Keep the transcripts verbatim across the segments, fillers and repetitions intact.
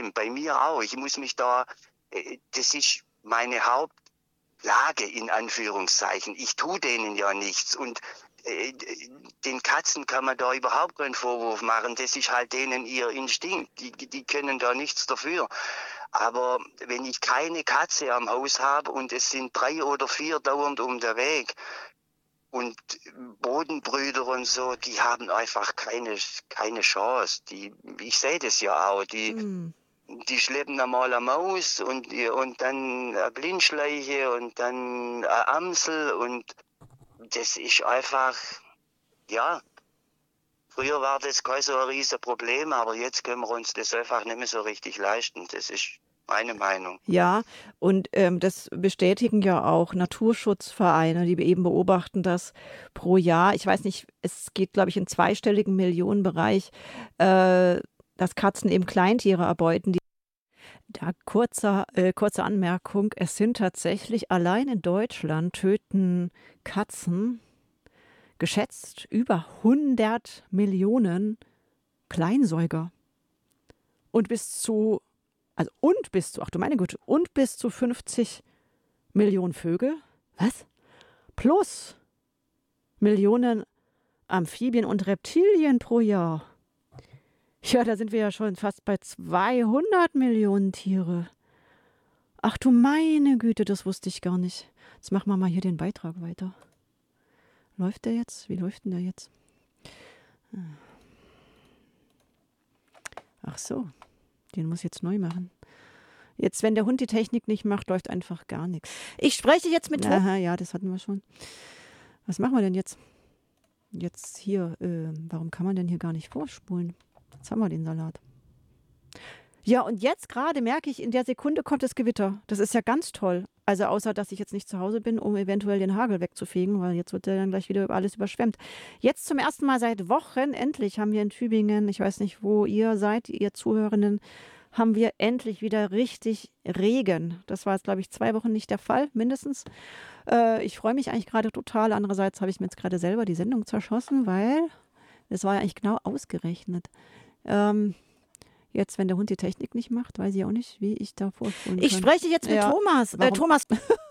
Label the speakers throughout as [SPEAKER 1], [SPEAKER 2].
[SPEAKER 1] Problem. Bei mir auch. Ich muss mich da, äh, das ist meine Hauptlage in Anführungszeichen. Ich tue denen ja nichts und äh, den Katzen kann man da überhaupt keinen Vorwurf machen. Das ist halt denen ihr Instinkt. Die, die können da nichts dafür. Aber wenn ich keine Katze am Haus habe und es sind drei oder vier dauernd um den Weg und Bodenbrüder und so, die haben einfach keine, keine Chance. Die, ich sehe das ja auch. Die, mm. die schleppen einmal eine Maus und, und dann eine Blindschleiche und dann eine Amsel und das ist einfach, ja, früher war das kein so ein riesen Problem, aber jetzt können wir uns das einfach nicht mehr so richtig leisten. Das ist meine Meinung.
[SPEAKER 2] Ja, und ähm, das bestätigen ja auch Naturschutzvereine, die eben beobachten, dass pro Jahr, ich weiß nicht, es geht, glaube ich, in zweistelligen Millionenbereich, äh, dass Katzen eben Kleintiere erbeuten. Die Da kurze, äh, kurze Anmerkung, es sind tatsächlich allein in Deutschland töten Katzen geschätzt über hundert Millionen Kleinsäuger. Und bis zu, also und bis zu, ach du meine Güte, und bis zu fünfzig Millionen Vögel. Was? Plus Millionen Amphibien und Reptilien pro Jahr. Ja, da sind wir ja schon fast bei zweihundert Millionen Tiere. Ach du meine Güte, das wusste ich gar nicht. Jetzt machen wir mal hier den Beitrag weiter. Läuft der jetzt? Wie läuft denn der jetzt? Ach so, den muss ich jetzt neu machen. Jetzt, wenn der Hund die Technik nicht macht, läuft einfach gar nichts. Ich spreche jetzt mit... Aha, ja, das hatten wir schon. Was machen wir denn jetzt? Jetzt hier, äh, warum kann man denn hier gar nicht vorspulen? Jetzt haben wir den Salat. Ja, und jetzt gerade merke ich, in der Sekunde kommt das Gewitter. Das ist ja ganz toll. Also außer, dass ich jetzt nicht zu Hause bin, um eventuell den Hagel wegzufegen, weil jetzt wird der dann gleich wieder alles überschwemmt. Jetzt zum ersten Mal seit Wochen, endlich haben wir in Tübingen, ich weiß nicht, wo ihr seid, ihr Zuhörenden, haben wir endlich wieder richtig Regen. Das war jetzt, glaube ich, zwei Wochen nicht der Fall, mindestens. Äh, ich freue mich eigentlich gerade total. Andererseits habe ich mir jetzt gerade selber die Sendung zerschossen, weil das war ja eigentlich genau ausgerechnet. Ähm, jetzt, wenn der Hund die Technik nicht macht, weiß ich auch nicht, wie ich da vorspulen kann. Ich spreche jetzt mit ja. Thomas. Äh, Thomas.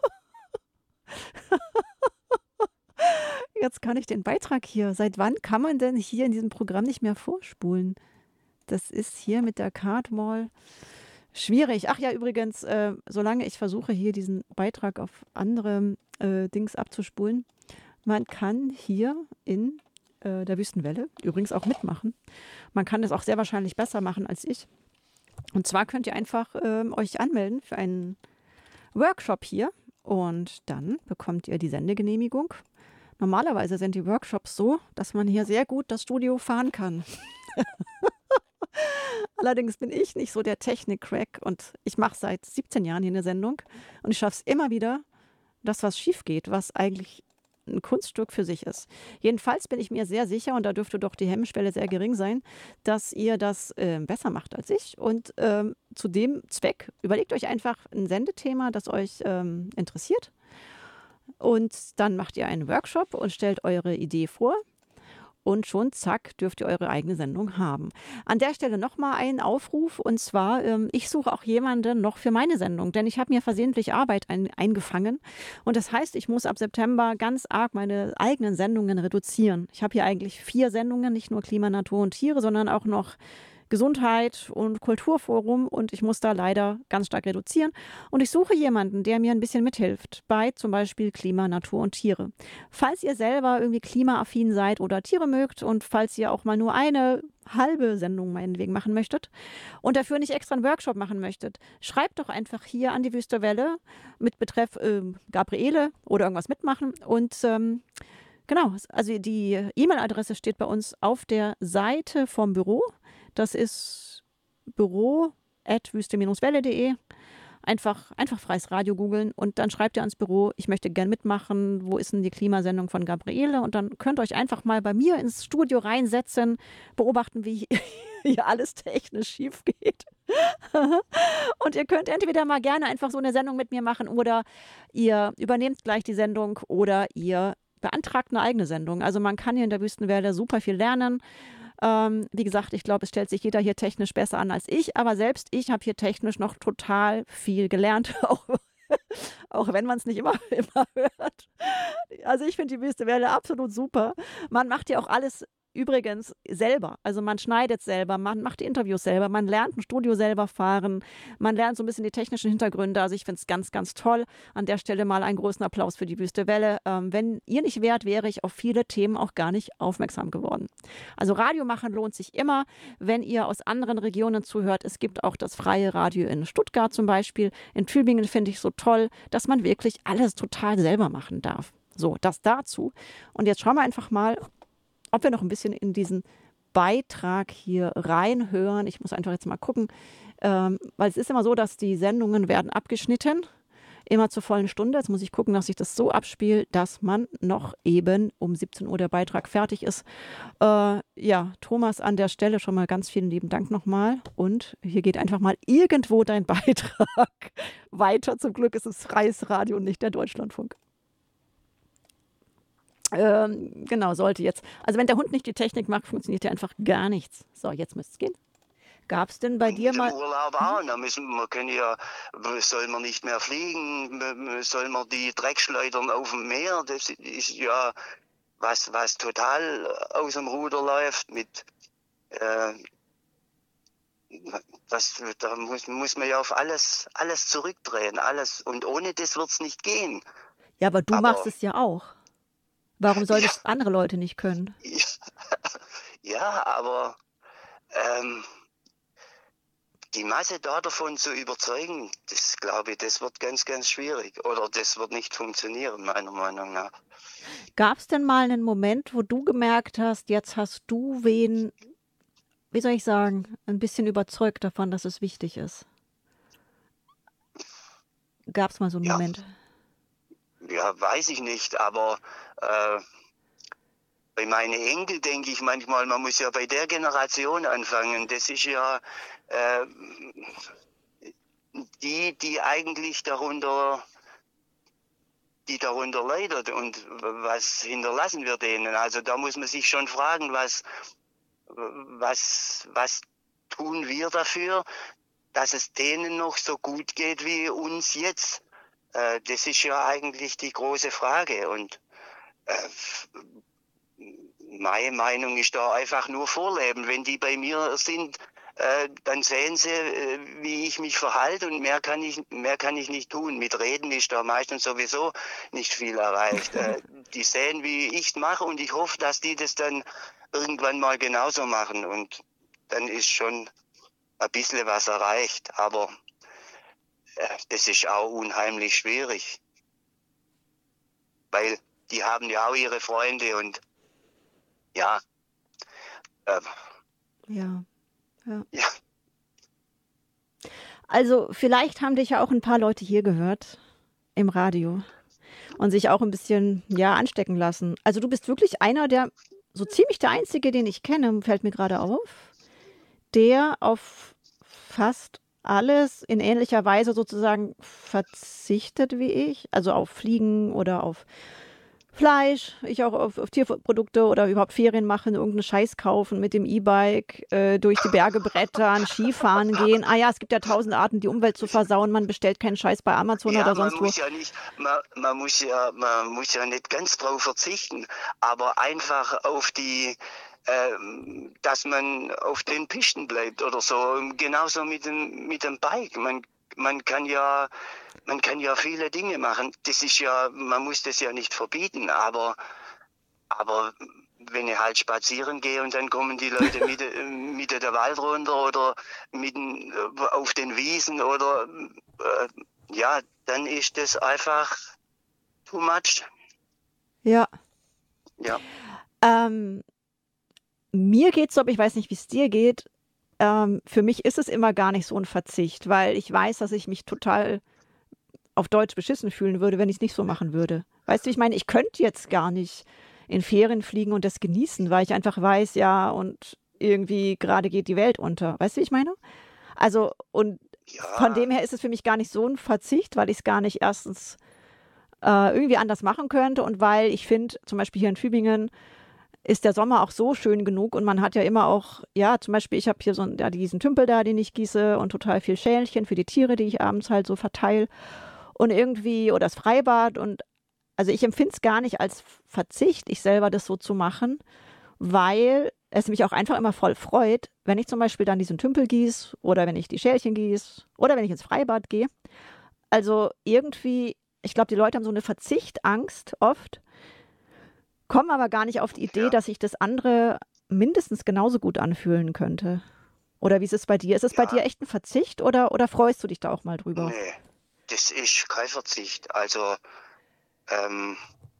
[SPEAKER 2] Jetzt kann ich den Beitrag hier. Seit wann kann man denn hier in diesem Programm nicht mehr vorspulen? Das ist hier mit der Cardwall schwierig. Ach ja, übrigens, äh, solange ich versuche, hier diesen Beitrag auf andere äh, Dings abzuspulen, man kann hier in äh, der Wüstenwelle übrigens auch mitmachen. Man kann das auch sehr wahrscheinlich besser machen als ich. Und zwar könnt ihr einfach äh, euch anmelden für einen Workshop hier und dann bekommt ihr die Sendegenehmigung. Normalerweise sind die Workshops so, dass man hier sehr gut das Studio fahren kann. Allerdings bin ich nicht so der Technik-Crack und ich mache seit siebzehn Jahren hier eine Sendung und ich schaffe es immer wieder, dass was schief geht, was eigentlich ein Kunststück für sich ist. Jedenfalls bin ich mir sehr sicher, und da dürfte doch die Hemmschwelle sehr gering sein, dass ihr das äh, besser macht als ich. Und ähm, zu dem Zweck überlegt euch einfach ein Sendethema, das euch ähm, interessiert. Und dann macht ihr einen Workshop und stellt eure Idee vor. Und schon, zack, dürft ihr eure eigene Sendung haben. An der Stelle nochmal ein Aufruf. Und zwar, ähm, ich suche auch jemanden noch für meine Sendung. Denn ich habe mir versehentlich Arbeit ein, eingefangen. Und das heißt, ich muss ab September ganz arg meine eigenen Sendungen reduzieren. Ich habe hier eigentlich vier Sendungen, nicht nur Klima, Natur und Tiere, sondern auch noch Gesundheit und Kulturforum. Und ich muss da leider ganz stark reduzieren. Und ich suche jemanden, der mir ein bisschen mithilft bei zum Beispiel Klima, Natur und Tiere. Falls ihr selber irgendwie klimaaffin seid oder Tiere mögt und falls ihr auch mal nur eine halbe Sendung meinetwegen machen möchtet und dafür nicht extra einen Workshop machen möchtet, schreibt doch einfach hier an die Wüstewelle mit Betreff äh, Gabriele oder irgendwas mitmachen. Und ähm, genau, also die E-Mail-Adresse steht bei uns auf der Seite vom Büro. Das ist büro at wüste welle punkt de. Einfach, einfach freies Radio googeln und dann schreibt ihr ans Büro, ich möchte gern mitmachen, wo ist denn die Klimasendung von Gabriele? Und dann könnt ihr euch einfach mal bei mir ins Studio reinsetzen, beobachten, wie hier alles technisch schief geht. Und ihr könnt entweder mal gerne einfach so eine Sendung mit mir machen oder ihr übernehmt gleich die Sendung oder ihr beantragt eine eigene Sendung. Also man kann hier in der Wüstenwelle super viel lernen. Ähm, wie gesagt, ich glaube, es stellt sich jeder hier technisch besser an als ich, aber selbst ich habe hier technisch noch total viel gelernt, auch, auch wenn man es nicht immer, immer hört. Also ich finde die Wüste Welle absolut super. Man macht ja auch alles übrigens selber. Also man schneidet selber, man macht die Interviews selber, man lernt ein Studio selber fahren, man lernt so ein bisschen die technischen Hintergründe. Also ich finde es ganz, ganz toll. An der Stelle mal einen großen Applaus für die Wüste Welle. Ähm, wenn ihr nicht wärt, wäre ich auf viele Themen auch gar nicht aufmerksam geworden. Also Radio machen lohnt sich immer, wenn ihr aus anderen Regionen zuhört. Es gibt auch das freie Radio in Stuttgart zum Beispiel. In Tübingen finde ich so toll, dass man wirklich alles total selber machen darf. So, das dazu. Und jetzt schauen wir einfach mal, ob wir noch ein bisschen in diesen Beitrag hier reinhören. Ich muss einfach jetzt mal gucken, ähm, weil es ist immer so, dass die Sendungen werden abgeschnitten, immer zur vollen Stunde. Jetzt muss ich gucken, dass sich das so abspielt, dass man noch eben um siebzehn Uhr der Beitrag fertig ist. Äh, ja, Thomas, an der Stelle schon mal ganz vielen lieben Dank nochmal. Und hier geht einfach mal irgendwo dein Beitrag weiter. Zum Glück ist es freies Radio und nicht der Deutschlandfunk. Ähm, genau, sollte jetzt. Also wenn der Hund nicht die Technik macht, funktioniert ja einfach gar nichts. So, jetzt müsste es gehen. Gab es denn bei dir
[SPEAKER 1] Im
[SPEAKER 2] mal...
[SPEAKER 1] Urlaub auch. Da müssen wir können ja, soll man nicht mehr fliegen, soll man die Dreckschleudern auf dem Meer, das ist ja was, was total aus dem Ruder läuft mit äh, das, da muss, muss man ja auf alles, alles zurückdrehen, alles. Und ohne das wird es nicht gehen.
[SPEAKER 2] Ja, aber du
[SPEAKER 1] Aber-
[SPEAKER 2] machst es ja auch. Warum soll
[SPEAKER 1] Ja.
[SPEAKER 2] das andere Leute nicht können?
[SPEAKER 1] Ja, aber ähm, die Masse da davon zu überzeugen, das glaube ich, das wird ganz, ganz schwierig. Oder das wird nicht funktionieren, meiner Meinung nach.
[SPEAKER 2] Gab es denn mal einen Moment, wo du gemerkt hast, jetzt hast du wen, wie soll ich sagen, ein bisschen überzeugt davon, dass es wichtig ist? Gab es mal so einen
[SPEAKER 1] Ja.
[SPEAKER 2] Moment?
[SPEAKER 1] Ja, weiß ich nicht, aber äh, bei meinen Enkel denke ich manchmal, man muss ja bei der Generation anfangen. Das ist ja äh, die, die eigentlich darunter, die darunter leidet. Und was hinterlassen wir denen? Also da muss man sich schon fragen, was, was, was tun wir dafür, dass es denen noch so gut geht wie uns jetzt? Äh, das ist ja eigentlich die große Frage. Und äh, meine Meinung ist da einfach nur vorleben. Wenn die bei mir sind, äh, dann sehen sie, äh, wie ich mich verhalte, und mehr kann ich, mehr kann ich nicht tun. Mit Reden ist da meistens sowieso nicht viel erreicht. äh, die sehen, wie ich es mache, und ich hoffe, dass die das dann irgendwann mal genauso machen, und dann ist schon ein bisschen was erreicht. Aber äh, das ist auch unheimlich schwierig, weil die haben ja auch ihre Freunde, und ja, äh,
[SPEAKER 2] Ja, ja.
[SPEAKER 1] ja,
[SPEAKER 2] Also vielleicht haben dich ja auch ein paar Leute hier gehört im Radio und sich auch ein bisschen, ja, anstecken lassen. Also du bist wirklich einer der, so ziemlich der Einzige, den ich kenne, fällt mir gerade auf, der auf fast alles in ähnlicher Weise sozusagen verzichtet wie ich. Also auf Fliegen oder auf Fleisch, ich auch auf, auf Tierprodukte oder überhaupt Ferien machen, irgendeinen Scheiß kaufen, mit dem E-Bike äh, durch die Berge brettern, Skifahren gehen. Ah ja, es gibt ja tausend Arten, die Umwelt zu versauen. Man bestellt keinen Scheiß bei Amazon
[SPEAKER 1] ja,
[SPEAKER 2] oder
[SPEAKER 1] man
[SPEAKER 2] sonst wo.
[SPEAKER 1] muss ja nicht, man, man muss ja, man muss ja nicht ganz drauf verzichten, aber einfach auf die, ähm, dass man auf den Pisten bleibt oder so. Genauso mit dem, mit dem Bike. Man, man kann ja, man kann ja viele Dinge machen. Das ist ja, man muss das ja nicht verbieten, aber, aber wenn ich halt spazieren gehe und dann kommen die Leute mit, mit der Wald runter oder mitten auf den Wiesen oder, äh, ja, dann ist das einfach too much.
[SPEAKER 2] Ja.
[SPEAKER 1] Ja.
[SPEAKER 2] Ähm, mir geht's so, aber ich weiß nicht, wie es dir geht. Ähm, für mich ist es immer gar nicht so ein Verzicht, weil ich weiß, dass ich mich total auf Deutsch beschissen fühlen würde, wenn ich es nicht so machen würde. Weißt du, ich meine, ich könnte jetzt gar nicht in Ferien fliegen und das genießen, weil ich einfach weiß, ja, und irgendwie gerade geht die Welt unter. Weißt du, wie ich meine? Also, und
[SPEAKER 1] Ja.
[SPEAKER 2] von dem her ist es für mich gar nicht so ein Verzicht, weil ich es gar nicht erstens äh, irgendwie anders machen könnte und weil ich finde, zum Beispiel hier in Tübingen, ist der Sommer auch so schön genug und man hat ja immer auch, ja, zum Beispiel, ich habe hier so einen, ja, diesen Tümpel da, den ich gieße und total viel Schälchen für die Tiere, die ich abends halt so verteile und irgendwie, oder das Freibad und also ich empfinde es gar nicht als Verzicht, ich selber das so zu machen, weil es mich auch einfach immer voll freut, wenn ich zum Beispiel dann diesen Tümpel gieße oder wenn ich die Schälchen gieße oder wenn ich ins Freibad gehe. Also irgendwie, ich glaube, die Leute haben so eine Verzichtangst oft, kommen aber gar nicht auf die Idee,
[SPEAKER 1] Ja,
[SPEAKER 2] dass sich das andere mindestens genauso gut anfühlen könnte. Oder wie ist es bei dir? Ist es bei dir
[SPEAKER 1] ja,
[SPEAKER 2] echt ein Verzicht oder, oder freust du dich da auch mal drüber?
[SPEAKER 1] nee, das ist kein Verzicht. Also, ähm,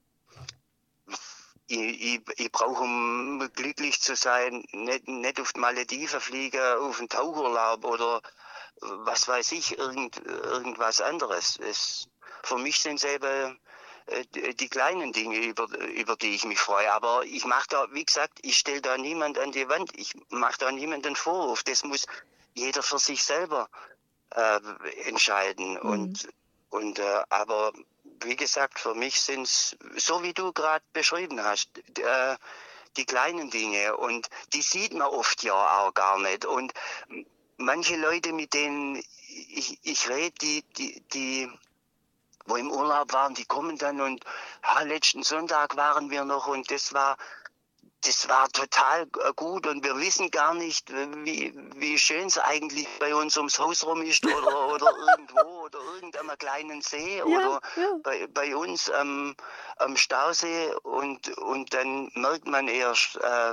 [SPEAKER 1] ich, ich, ich brauche, um glücklich zu sein, nicht, nicht auf die Malediven fliegen, auf einen Tauchurlaub oder äh, was weiß ich, irgend, irgendwas anderes. Es, für mich sind es eben äh, die die kleinen Dinge, über, über die ich mich freue. Aber ich mache da, wie gesagt, ich stelle da niemand an die Wand. Ich mache da niemanden Vorwurf. Das muss jeder für sich selber äh, entscheiden.
[SPEAKER 2] Hm.
[SPEAKER 1] Und, und äh, aber wie gesagt, für mich sind es, so wie du gerade beschrieben hast, äh, die kleinen Dinge. Und die sieht man oft ja auch gar nicht. Und manche Leute, mit denen ich, ich rede, die, die, die, wo im Urlaub waren, die kommen dann und ah, letzten Sonntag waren wir noch und das war das war total äh, gut und wir wissen gar nicht, wie, wie schön es eigentlich bei uns ums Haus rum ist oder, oder irgendwo oder irgendeinem kleinen See
[SPEAKER 2] Ja,
[SPEAKER 1] oder
[SPEAKER 2] ja.
[SPEAKER 1] bei, bei uns am, am Stausee und, und dann merkt man erst, äh,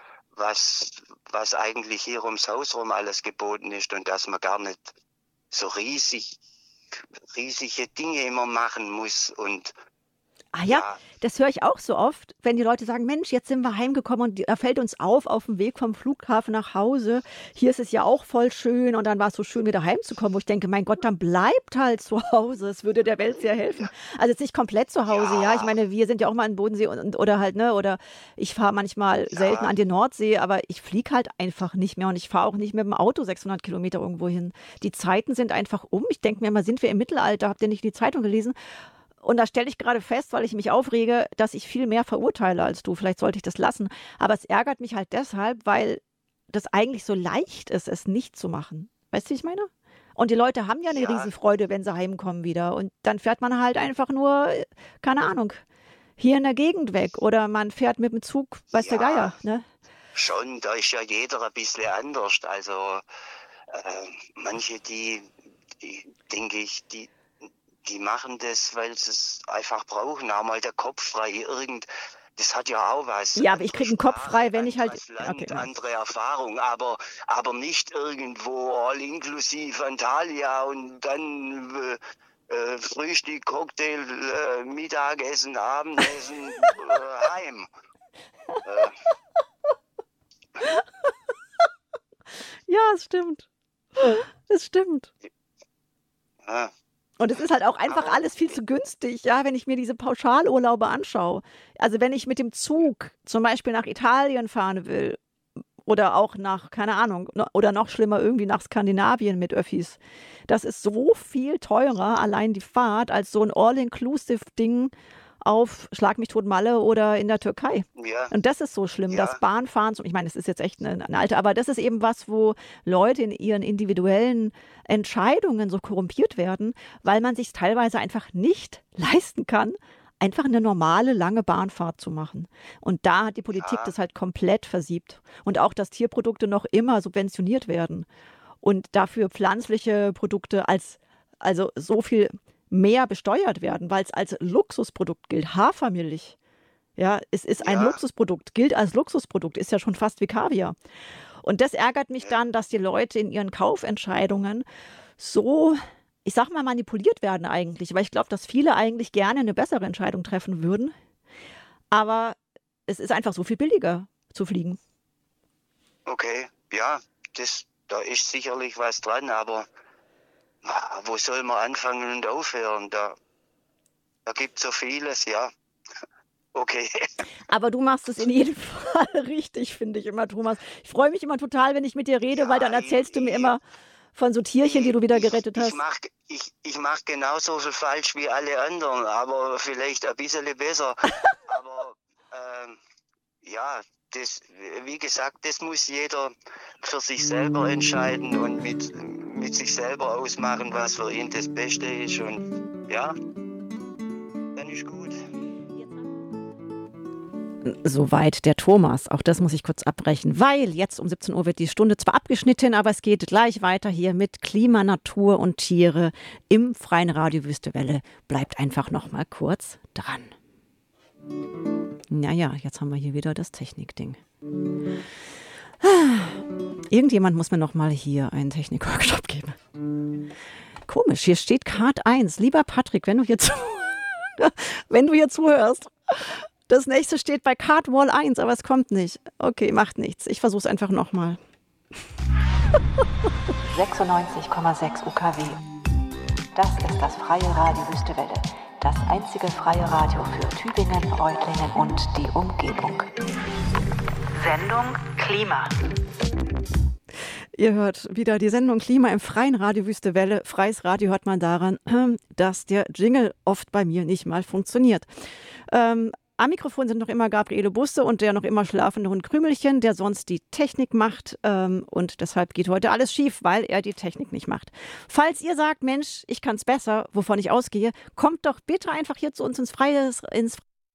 [SPEAKER 1] was, was eigentlich hier ums Haus rum alles geboten ist und dass man gar nicht so riesig, riesige Dinge immer machen muss und
[SPEAKER 2] Ah ja,
[SPEAKER 1] ja,
[SPEAKER 2] das höre ich auch so oft, wenn die Leute sagen, Mensch, jetzt sind wir heimgekommen und die- da fällt uns auf, auf dem Weg vom Flughafen nach Hause, hier ist es ja auch voll schön und dann war es so schön, wieder heimzukommen, wo ich denke, mein Gott, dann bleibt halt zu Hause, es würde der Welt sehr helfen. Also jetzt nicht komplett zu Hause, ja, ich
[SPEAKER 1] ja,
[SPEAKER 2] meine, wir sind ja auch mal in Bodensee und, und, oder halt, ne, oder ich fahre manchmal selten
[SPEAKER 1] ja,
[SPEAKER 2] an die Nordsee, aber ich fliege halt einfach nicht mehr und ich fahre auch nicht mit dem Auto sechshundert Kilometer irgendwo hin. Die Zeiten sind einfach um. Ich denke mir mal, sind wir im Mittelalter, habt ihr nicht die Zeitung gelesen? Und da stelle ich gerade fest, weil ich mich aufrege, dass ich viel mehr verurteile als du. Vielleicht sollte ich das lassen. Aber es ärgert mich halt deshalb, weil das eigentlich so leicht ist, es nicht zu machen. Weißt du, wie ich meine? Und die Leute haben ja eine
[SPEAKER 1] ja,
[SPEAKER 2] Riesenfreude, wenn sie heimkommen wieder. Und dann fährt man halt einfach nur, äh, keine Ahnung, hier in der Gegend weg. Oder man fährt mit dem Zug, weiß der
[SPEAKER 1] ja.
[SPEAKER 2] Geier, ne?
[SPEAKER 1] Schon, da ist ja jeder ein bisschen anders. Also äh, manche, die, die denke ich, die, die machen das, weil sie es einfach brauchen. Auch mal der Kopf frei. Irgend, das hat ja auch was.
[SPEAKER 2] Ja, aber ich
[SPEAKER 1] Andere
[SPEAKER 2] kriege einen Kopf frei,
[SPEAKER 1] Sprache,
[SPEAKER 2] wenn ich halt.
[SPEAKER 1] anderes
[SPEAKER 2] Okay,
[SPEAKER 1] Land,
[SPEAKER 2] ja.
[SPEAKER 1] andere Erfahrung, aber, aber nicht irgendwo all inklusiv Antalya und dann äh, äh, Frühstück, Cocktail, äh, Mittagessen, Abendessen, äh, heim. Äh,
[SPEAKER 2] Ja, es stimmt. Es stimmt.
[SPEAKER 1] ja.
[SPEAKER 2] Und es ist halt auch einfach
[SPEAKER 1] Aber
[SPEAKER 2] alles viel zu günstig, ja, wenn ich mir diese Pauschalurlaube anschaue. Also wenn ich mit dem Zug zum Beispiel nach Italien fahren will oder auch nach, keine Ahnung, no- oder noch schlimmer irgendwie nach Skandinavien mit Öffis, das ist so viel teurer, allein die Fahrt, als so ein All-Inclusive-Ding auf Schlag mich tot Malle oder in der Türkei.
[SPEAKER 1] ja,
[SPEAKER 2] Und das ist so schlimm, das
[SPEAKER 1] ja,
[SPEAKER 2] Bahnfahren, zum- ich meine, es ist jetzt echt eine, eine alte, aber das ist eben was, wo Leute in ihren individuellen Entscheidungen so korrumpiert werden, weil man sich teilweise einfach nicht leisten kann, einfach eine normale lange Bahnfahrt zu machen. Und da hat die Politik
[SPEAKER 1] ja,
[SPEAKER 2] das halt komplett versiebt. Und auch, dass Tierprodukte noch immer subventioniert werden und dafür pflanzliche Produkte als also so viel mehr besteuert werden, weil es als Luxusprodukt gilt. Hafermilch, ja, es ist ein
[SPEAKER 1] ja,
[SPEAKER 2] Luxusprodukt, gilt als Luxusprodukt, ist ja schon fast wie Kaviar. Und das ärgert mich
[SPEAKER 1] ja,
[SPEAKER 2] dann, dass die Leute in ihren Kaufentscheidungen so, ich sag mal, manipuliert werden eigentlich. Weil ich glaube, dass viele eigentlich gerne eine bessere Entscheidung treffen würden. Aber es ist einfach so viel billiger zu fliegen.
[SPEAKER 1] okay, ja, das, da ist sicherlich was dran, aber ah, wo soll man anfangen und aufhören? Da, da gibt es so vieles, ja, okay,
[SPEAKER 2] Aber du machst es in jedem Fall richtig, finde ich immer, Thomas. Ich freue mich immer total, wenn ich mit dir rede, weil dann
[SPEAKER 1] ja, ich,
[SPEAKER 2] erzählst du mir
[SPEAKER 1] ich,
[SPEAKER 2] immer von so Tierchen, die
[SPEAKER 1] ich,
[SPEAKER 2] du wieder
[SPEAKER 1] ich,
[SPEAKER 2] gerettet
[SPEAKER 1] ich
[SPEAKER 2] hast.
[SPEAKER 1] mach, ich, ich mach genauso viel falsch wie alle anderen, aber vielleicht ein bisschen besser. Aber ähm, ja, das, wie gesagt, das muss jeder für sich selber entscheiden und mit, mit sich selber ausmachen, was für ihn das Beste ist. Und ja, dann ist gut.
[SPEAKER 2] Soweit der Thomas. Auch das muss ich kurz abbrechen, weil jetzt um siebzehn Uhr wird die Stunde zwar abgeschnitten, aber es geht gleich weiter hier mit Klima, Natur und Tiere im freien Radio Wüstewelle. Bleibt einfach noch mal kurz dran. Naja, jetzt haben wir hier wieder das Technikding. Irgendjemand muss mir noch mal hier einen Technik-Workshop geben. Komisch, hier steht Card eins. Lieber Patrick, wenn du hier, zu wenn du hier zuhörst, das nächste steht bei Card Wall eins, aber es kommt nicht. Okay, macht nichts. Ich versuche es einfach noch mal.
[SPEAKER 3] sechsundneunzig Komma sechs U K W. Das ist das freie Radio Wüstewelle. Das einzige freie Radio für Tübingen, Reutlingen und die Umgebung. Sendung Klima.
[SPEAKER 2] Ihr hört wieder die Sendung Klima im freien Radio Wüstewelle. Freies Radio hört man daran, dass der Jingle oft bei mir nicht mal funktioniert. Ähm, Am Mikrofon sind noch immer Gabriele Busse und der noch immer schlafende Hund Krümelchen, der sonst die Technik macht. Ähm, und deshalb geht heute alles schief, weil er die Technik nicht macht. Falls ihr sagt, Mensch, ich kann es besser, wovon ich ausgehe, kommt doch bitte einfach hier zu uns ins freie, ins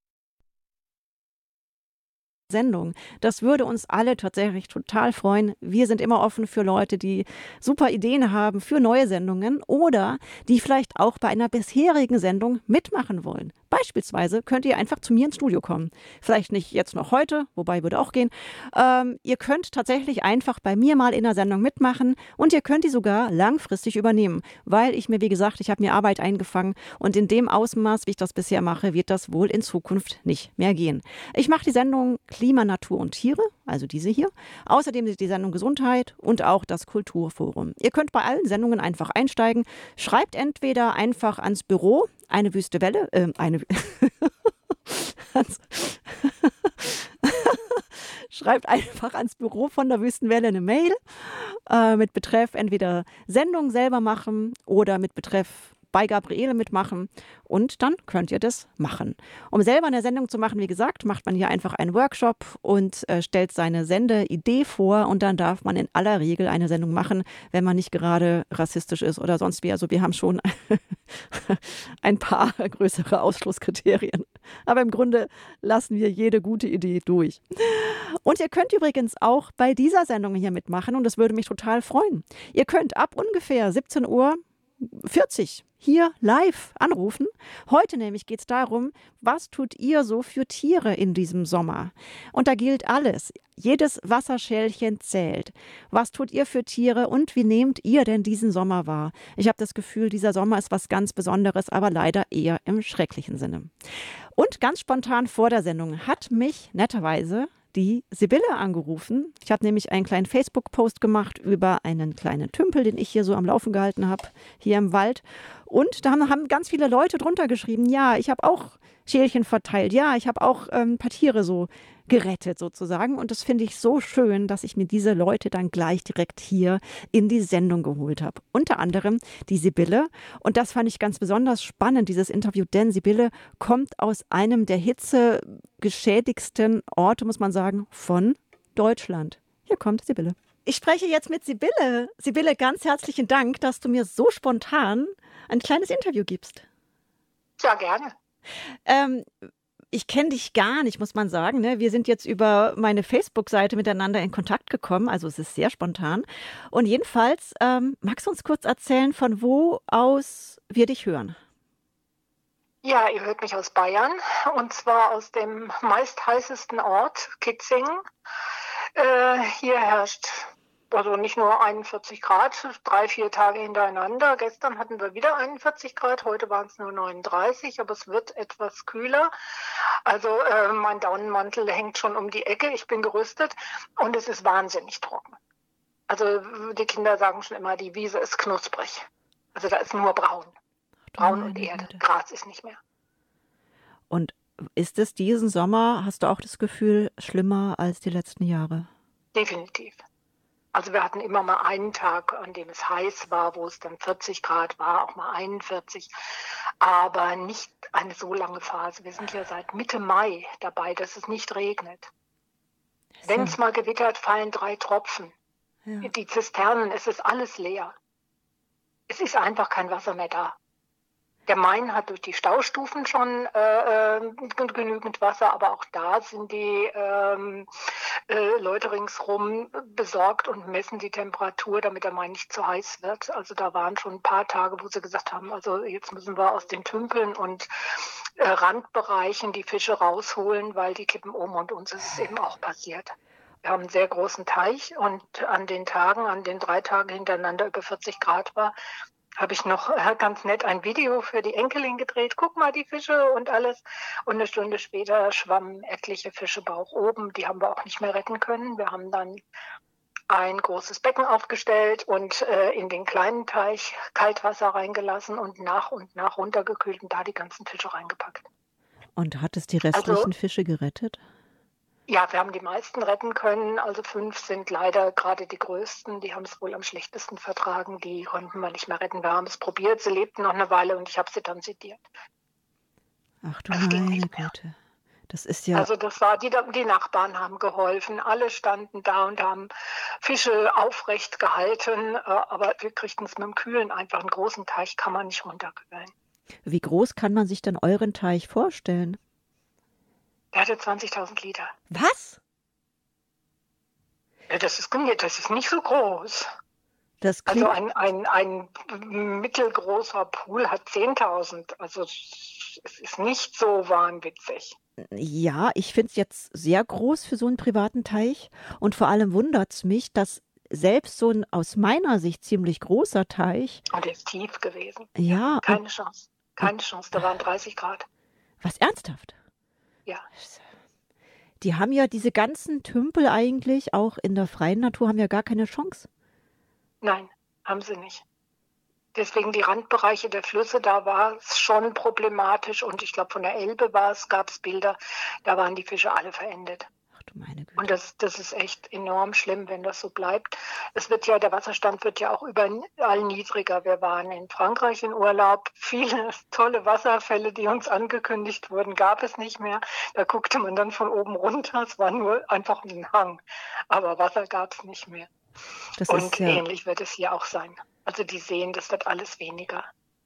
[SPEAKER 2] Sendung. Das würde uns alle tatsächlich total freuen. Wir sind immer offen für Leute, die super Ideen haben für neue Sendungen oder die vielleicht auch bei einer bisherigen Sendung mitmachen wollen. Beispielsweise könnt ihr einfach zu mir ins Studio kommen. Vielleicht nicht jetzt noch heute, wobei würde auch gehen. Ähm, ihr könnt tatsächlich einfach bei mir mal in der Sendung mitmachen und ihr könnt die sogar langfristig übernehmen, weil ich mir, wie gesagt, ich habe mir Arbeit eingefangen und in dem Ausmaß, wie ich das bisher mache, wird das wohl in Zukunft nicht mehr gehen. Ich mache die Sendung Klima, Natur und Tiere, also diese hier. Außerdem die Sendung Gesundheit und auch das Kulturforum. Ihr könnt bei allen Sendungen einfach einsteigen. Schreibt entweder einfach ans Büro, eine Wüstewelle, äh, eine schreibt einfach ans Büro von der Wüstenwelle eine Mail äh, mit Betreff entweder Sendung selber machen oder mit Betreff bei Gabriele mitmachen und dann könnt ihr das machen. Um selber eine Sendung zu machen, wie gesagt, macht man hier einfach einen Workshop und äh, stellt seine Sendeidee vor und dann darf man in aller Regel eine Sendung machen, wenn man nicht gerade rassistisch ist oder sonst wie. Also wir haben schon ein paar größere Ausschlusskriterien. Aber im Grunde lassen wir jede gute Idee durch. Und ihr könnt übrigens auch bei dieser Sendung hier mitmachen und das würde mich total freuen. Ihr könnt ab ungefähr siebzehn Uhr vierzig hier live anrufen. Heute nämlich geht es darum, was tut ihr so für Tiere in diesem Sommer? Und da gilt alles. Jedes Wasserschälchen zählt. Was tut ihr für Tiere und wie nehmt ihr denn diesen Sommer wahr? Ich habe das Gefühl, dieser Sommer ist was ganz Besonderes, aber leider eher im schrecklichen Sinne. Und ganz spontan vor der Sendung hat mich netterweise die Sibylle angerufen. Ich habe nämlich einen kleinen Facebook-Post gemacht über einen kleinen Tümpel, den ich hier so am Laufen gehalten habe, hier im Wald. Und da haben, haben ganz viele Leute drunter geschrieben, ja, ich habe auch Schälchen verteilt, ja, ich habe auch ähm, ein paar Tiere so gerettet sozusagen. Und das finde ich so schön, dass ich mir diese Leute dann gleich direkt hier in die Sendung geholt habe. Unter anderem die Sibylle. Und das fand ich ganz besonders spannend, dieses Interview, denn Sibylle kommt aus einem der hitzegeschädigsten Orte, muss man sagen, von Deutschland. Hier kommt Sibylle. Ich spreche jetzt mit Sibylle. Sibylle, ganz herzlichen Dank, dass du mir so spontan ein kleines Interview gibst.
[SPEAKER 4] Ja, gerne.
[SPEAKER 2] Ähm, Ich kenne dich gar nicht, muss man sagen. Ne? Wir sind jetzt über meine Facebook-Seite miteinander in Kontakt gekommen. Also es ist sehr spontan. Und jedenfalls, ähm, magst du uns kurz erzählen, von wo aus wir dich hören?
[SPEAKER 4] Ja, ihr hört mich aus Bayern. Und zwar aus dem meist heißesten Ort, Kitzingen. Äh, hier herrscht also nicht nur einundvierzig Grad, drei, vier Tage hintereinander. Gestern hatten wir wieder einundvierzig Grad, heute waren es nur neununddreißig, aber es wird etwas kühler. Also äh, mein Daunenmantel hängt schon um die Ecke, ich bin gerüstet und es ist wahnsinnig trocken. Also die Kinder sagen schon immer, die Wiese ist knusprig. Also da ist nur braun. Braun und Erde, Gras ist nicht mehr.
[SPEAKER 2] Und ist es diesen Sommer, hast du auch das Gefühl, schlimmer als die letzten Jahre?
[SPEAKER 4] Definitiv. Also wir hatten immer mal einen Tag, an dem es heiß war, wo es dann vierzig Grad war, auch mal einundvierzig, aber nicht eine so lange Phase. Wir sind ja seit Mitte Mai dabei, dass es nicht regnet. Wenn
[SPEAKER 2] So,
[SPEAKER 4] es mal gewittert, fallen drei Tropfen.
[SPEAKER 2] ja.
[SPEAKER 4] Die Zisternen, es ist alles leer. Es ist einfach kein Wasser mehr da. Der Main hat durch die Staustufen schon äh, äh, genügend Wasser, aber auch da sind die ähm, äh, Leute ringsrum besorgt und messen die Temperatur, damit der Main nicht zu heiß wird. Also da waren schon ein paar Tage, wo sie gesagt haben, also jetzt müssen wir aus den Tümpeln und äh, Randbereichen die Fische rausholen, weil die kippen um, und uns ist es eben auch passiert. Wir haben einen sehr großen Teich, und an den Tagen, an den drei Tagen hintereinander über vierzig Grad war, habe ich noch äh, ganz nett ein Video für die Enkelin gedreht. Guck mal, die Fische und alles. Und eine Stunde später schwammen etliche Fische Bauch oben. Die haben wir auch nicht mehr retten können. Wir haben dann ein großes Becken aufgestellt und äh, in den kleinen Teich Kaltwasser reingelassen und nach und nach runtergekühlt und da die ganzen Fische reingepackt.
[SPEAKER 2] Und hat es die
[SPEAKER 4] Also
[SPEAKER 2] restlichen Fische gerettet?
[SPEAKER 4] ja, wir haben die meisten retten können. Also fünf sind leider gerade die größten. Die haben es wohl am schlechtesten vertragen. Die konnten wir nicht mehr retten. Wir haben es probiert. Sie lebten noch eine Weile und ich habe sie dann sediert.
[SPEAKER 2] Ach du
[SPEAKER 4] Das ging
[SPEAKER 2] meine
[SPEAKER 4] nicht mehr.
[SPEAKER 2] Güte. Das ist ja,
[SPEAKER 4] Also das war, die, die Nachbarn haben geholfen. Alle standen da und haben Fische aufrecht gehalten. äh, Aber wir kriegten es mit dem Kühlen einfach. Einen großen Teich kann man nicht runterkühlen.
[SPEAKER 2] wie groß kann man sich denn euren Teich vorstellen?
[SPEAKER 4] Der hatte zwanzigtausend Liter.
[SPEAKER 2] Was?
[SPEAKER 4] Ja, das ist, das ist nicht so groß.
[SPEAKER 2] Das
[SPEAKER 4] Also
[SPEAKER 2] klingt,
[SPEAKER 4] ein, ein, ein mittelgroßer Pool hat zehntausend. Also es ist nicht so wahnwitzig.
[SPEAKER 2] ja, ich finde es jetzt sehr groß für so einen privaten Teich. Und vor allem wundert es mich, dass selbst so ein aus meiner Sicht ziemlich großer Teich,
[SPEAKER 4] Und er ist tief gewesen.
[SPEAKER 2] ja, und,
[SPEAKER 4] Keine Chance. Keine Chance. Da waren dreißig Grad.
[SPEAKER 2] was ernsthaft?
[SPEAKER 4] Ja.
[SPEAKER 2] Die haben ja diese ganzen Tümpel eigentlich, auch in der freien Natur, haben ja gar keine Chance.
[SPEAKER 4] Nein, haben sie nicht. Deswegen die Randbereiche der Flüsse, da war es schon problematisch. Und ich glaube, von der Elbe war es, gab es Bilder, da waren die Fische alle verendet.
[SPEAKER 2] Ach du meine Güte.
[SPEAKER 4] Und das, das ist echt enorm schlimm, wenn das so bleibt. Es wird ja, der Wasserstand wird ja auch überall niedriger. Wir waren in Frankreich in Urlaub. Viele tolle Wasserfälle, die uns angekündigt wurden, gab es nicht mehr. Da guckte man dann von oben runter. Es war nur einfach ein Hang. Aber Wasser gab es nicht mehr.
[SPEAKER 2] Das
[SPEAKER 4] Und
[SPEAKER 2] ist ja,
[SPEAKER 4] ähnlich wird es hier auch sein. Also die sehen, das wird alles weniger.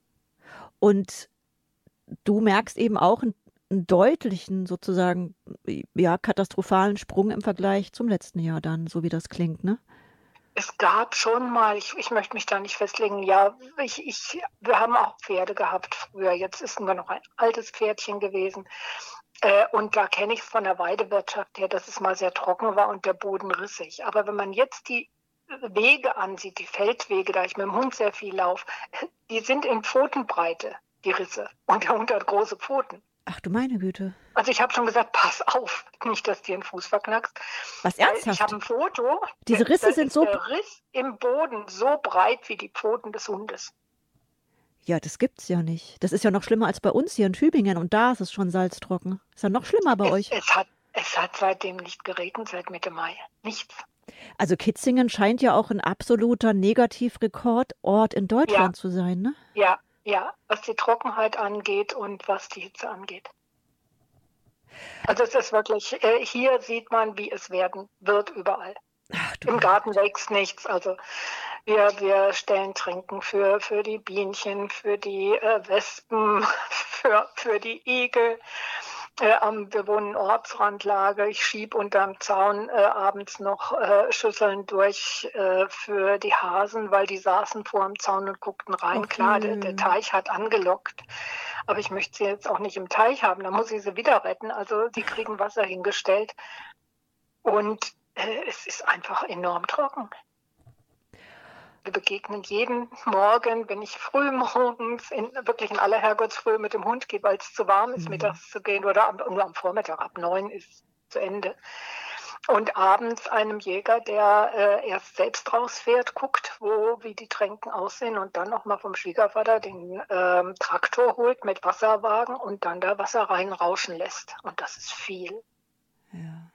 [SPEAKER 2] und du merkst eben auch einen, einen deutlichen, sozusagen, ja, katastrophalen Sprung im Vergleich zum letzten Jahr dann, so wie das klingt, ne?
[SPEAKER 4] Es gab schon mal, ich, ich möchte mich da nicht festlegen, ja, ich, ich, wir haben auch Pferde gehabt früher. Jetzt ist nur noch ein altes Pferdchen gewesen. Äh, und da kenne ich es von der Weidewirtschaft her, dass es mal sehr trocken war und der Boden rissig. Aber wenn man jetzt die Wege ansieht, die Feldwege, da ich mit dem Hund sehr viel laufe, die sind in Pfotenbreite, die Risse. Und der Hund hat große Pfoten.
[SPEAKER 2] Ach du meine Güte.
[SPEAKER 4] Also ich habe schon gesagt, pass auf, nicht, dass dir ein Fuß verknackst.
[SPEAKER 2] Was
[SPEAKER 4] Weil ich
[SPEAKER 2] ernsthaft?
[SPEAKER 4] habe ein Foto,
[SPEAKER 2] Diese
[SPEAKER 4] da-
[SPEAKER 2] Risse
[SPEAKER 4] da
[SPEAKER 2] sind
[SPEAKER 4] ist
[SPEAKER 2] so,
[SPEAKER 4] der Riss im Boden so breit wie die Pfoten des Hundes.
[SPEAKER 2] ja, das gibt's ja nicht. Das ist ja noch schlimmer als bei uns hier in Tübingen und da ist es schon salztrocken. Ist ja noch schlimmer bei
[SPEAKER 4] Es,
[SPEAKER 2] euch.
[SPEAKER 4] es, hat, es hat seitdem nicht geregnet, seit Mitte Mai. Nichts.
[SPEAKER 2] Also Kitzingen scheint ja auch ein absoluter Negativrekordort in
[SPEAKER 4] Ja,
[SPEAKER 2] Deutschland zu sein, ne?
[SPEAKER 4] ja, ja, was die Trockenheit angeht und was die Hitze angeht. Also es ist wirklich, äh, hier sieht man, wie es werden wird überall.
[SPEAKER 2] Ach du
[SPEAKER 4] Im
[SPEAKER 2] meine
[SPEAKER 4] Garten
[SPEAKER 2] Güte.
[SPEAKER 4] wächst nichts. Also wir, wir stellen Trinken für, für die Bienchen, für die äh, Wespen, für, für die Igel. Äh, am, wir wohnen in Ortsrandlage. Ich schieb unterm Zaun äh, abends noch äh, Schüsseln durch äh, für die Hasen, weil die saßen vor dem Zaun und guckten rein.
[SPEAKER 2] Ach
[SPEAKER 4] Klar, der, der
[SPEAKER 2] nö.
[SPEAKER 4] Teich hat angelockt, aber ich möchte sie jetzt auch nicht im Teich haben. Da muss ich sie wieder retten. Also die kriegen Wasser hingestellt. Und äh, es ist einfach enorm trocken. Wir begegnen jeden Morgen, wenn ich früh morgens, in, wirklich in aller Herrgottsfrühe mit dem Hund gehe, weil es zu warm ist,
[SPEAKER 2] Mhm.
[SPEAKER 4] mittags zu gehen oder am, nur am Vormittag, ab neun ist zu Ende. Und abends einem Jäger, der äh, erst selbst rausfährt, guckt, wo, wie die Tränken aussehen und dann nochmal vom Schwiegervater den ähm, Traktor holt mit Wasserwagen und dann da Wasser reinrauschen lässt. Und das ist viel.
[SPEAKER 2] Ja.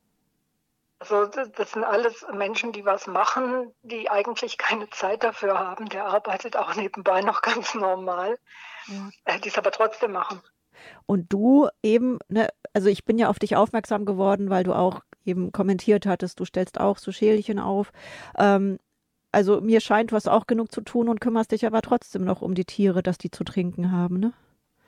[SPEAKER 4] Also das das sind alles Menschen, die was machen, die eigentlich keine Zeit dafür haben. Der arbeitet auch nebenbei noch ganz normal,
[SPEAKER 2] Ja.
[SPEAKER 4] äh, die es aber trotzdem machen.
[SPEAKER 2] Und du eben, ne, also ich bin ja auf dich aufmerksam geworden, weil du auch eben kommentiert hattest, du stellst auch so Schälchen auf. Ähm, also mir scheint, du hast auch genug zu tun und kümmerst dich aber trotzdem noch um die Tiere, dass die zu trinken haben, ne?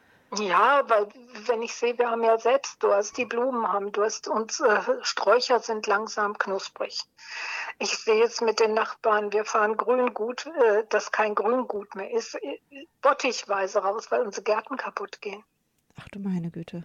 [SPEAKER 4] Ja, weil wenn ich sehe, wir haben ja selbst Durst, die Blumen haben Durst und äh, Sträucher sind langsam knusprig. Ich sehe es mit den Nachbarn, wir fahren Grüngut, äh, das kein Grüngut mehr ist, äh, bottichweise raus, weil unsere Gärten kaputt gehen.
[SPEAKER 2] Ach du meine Güte.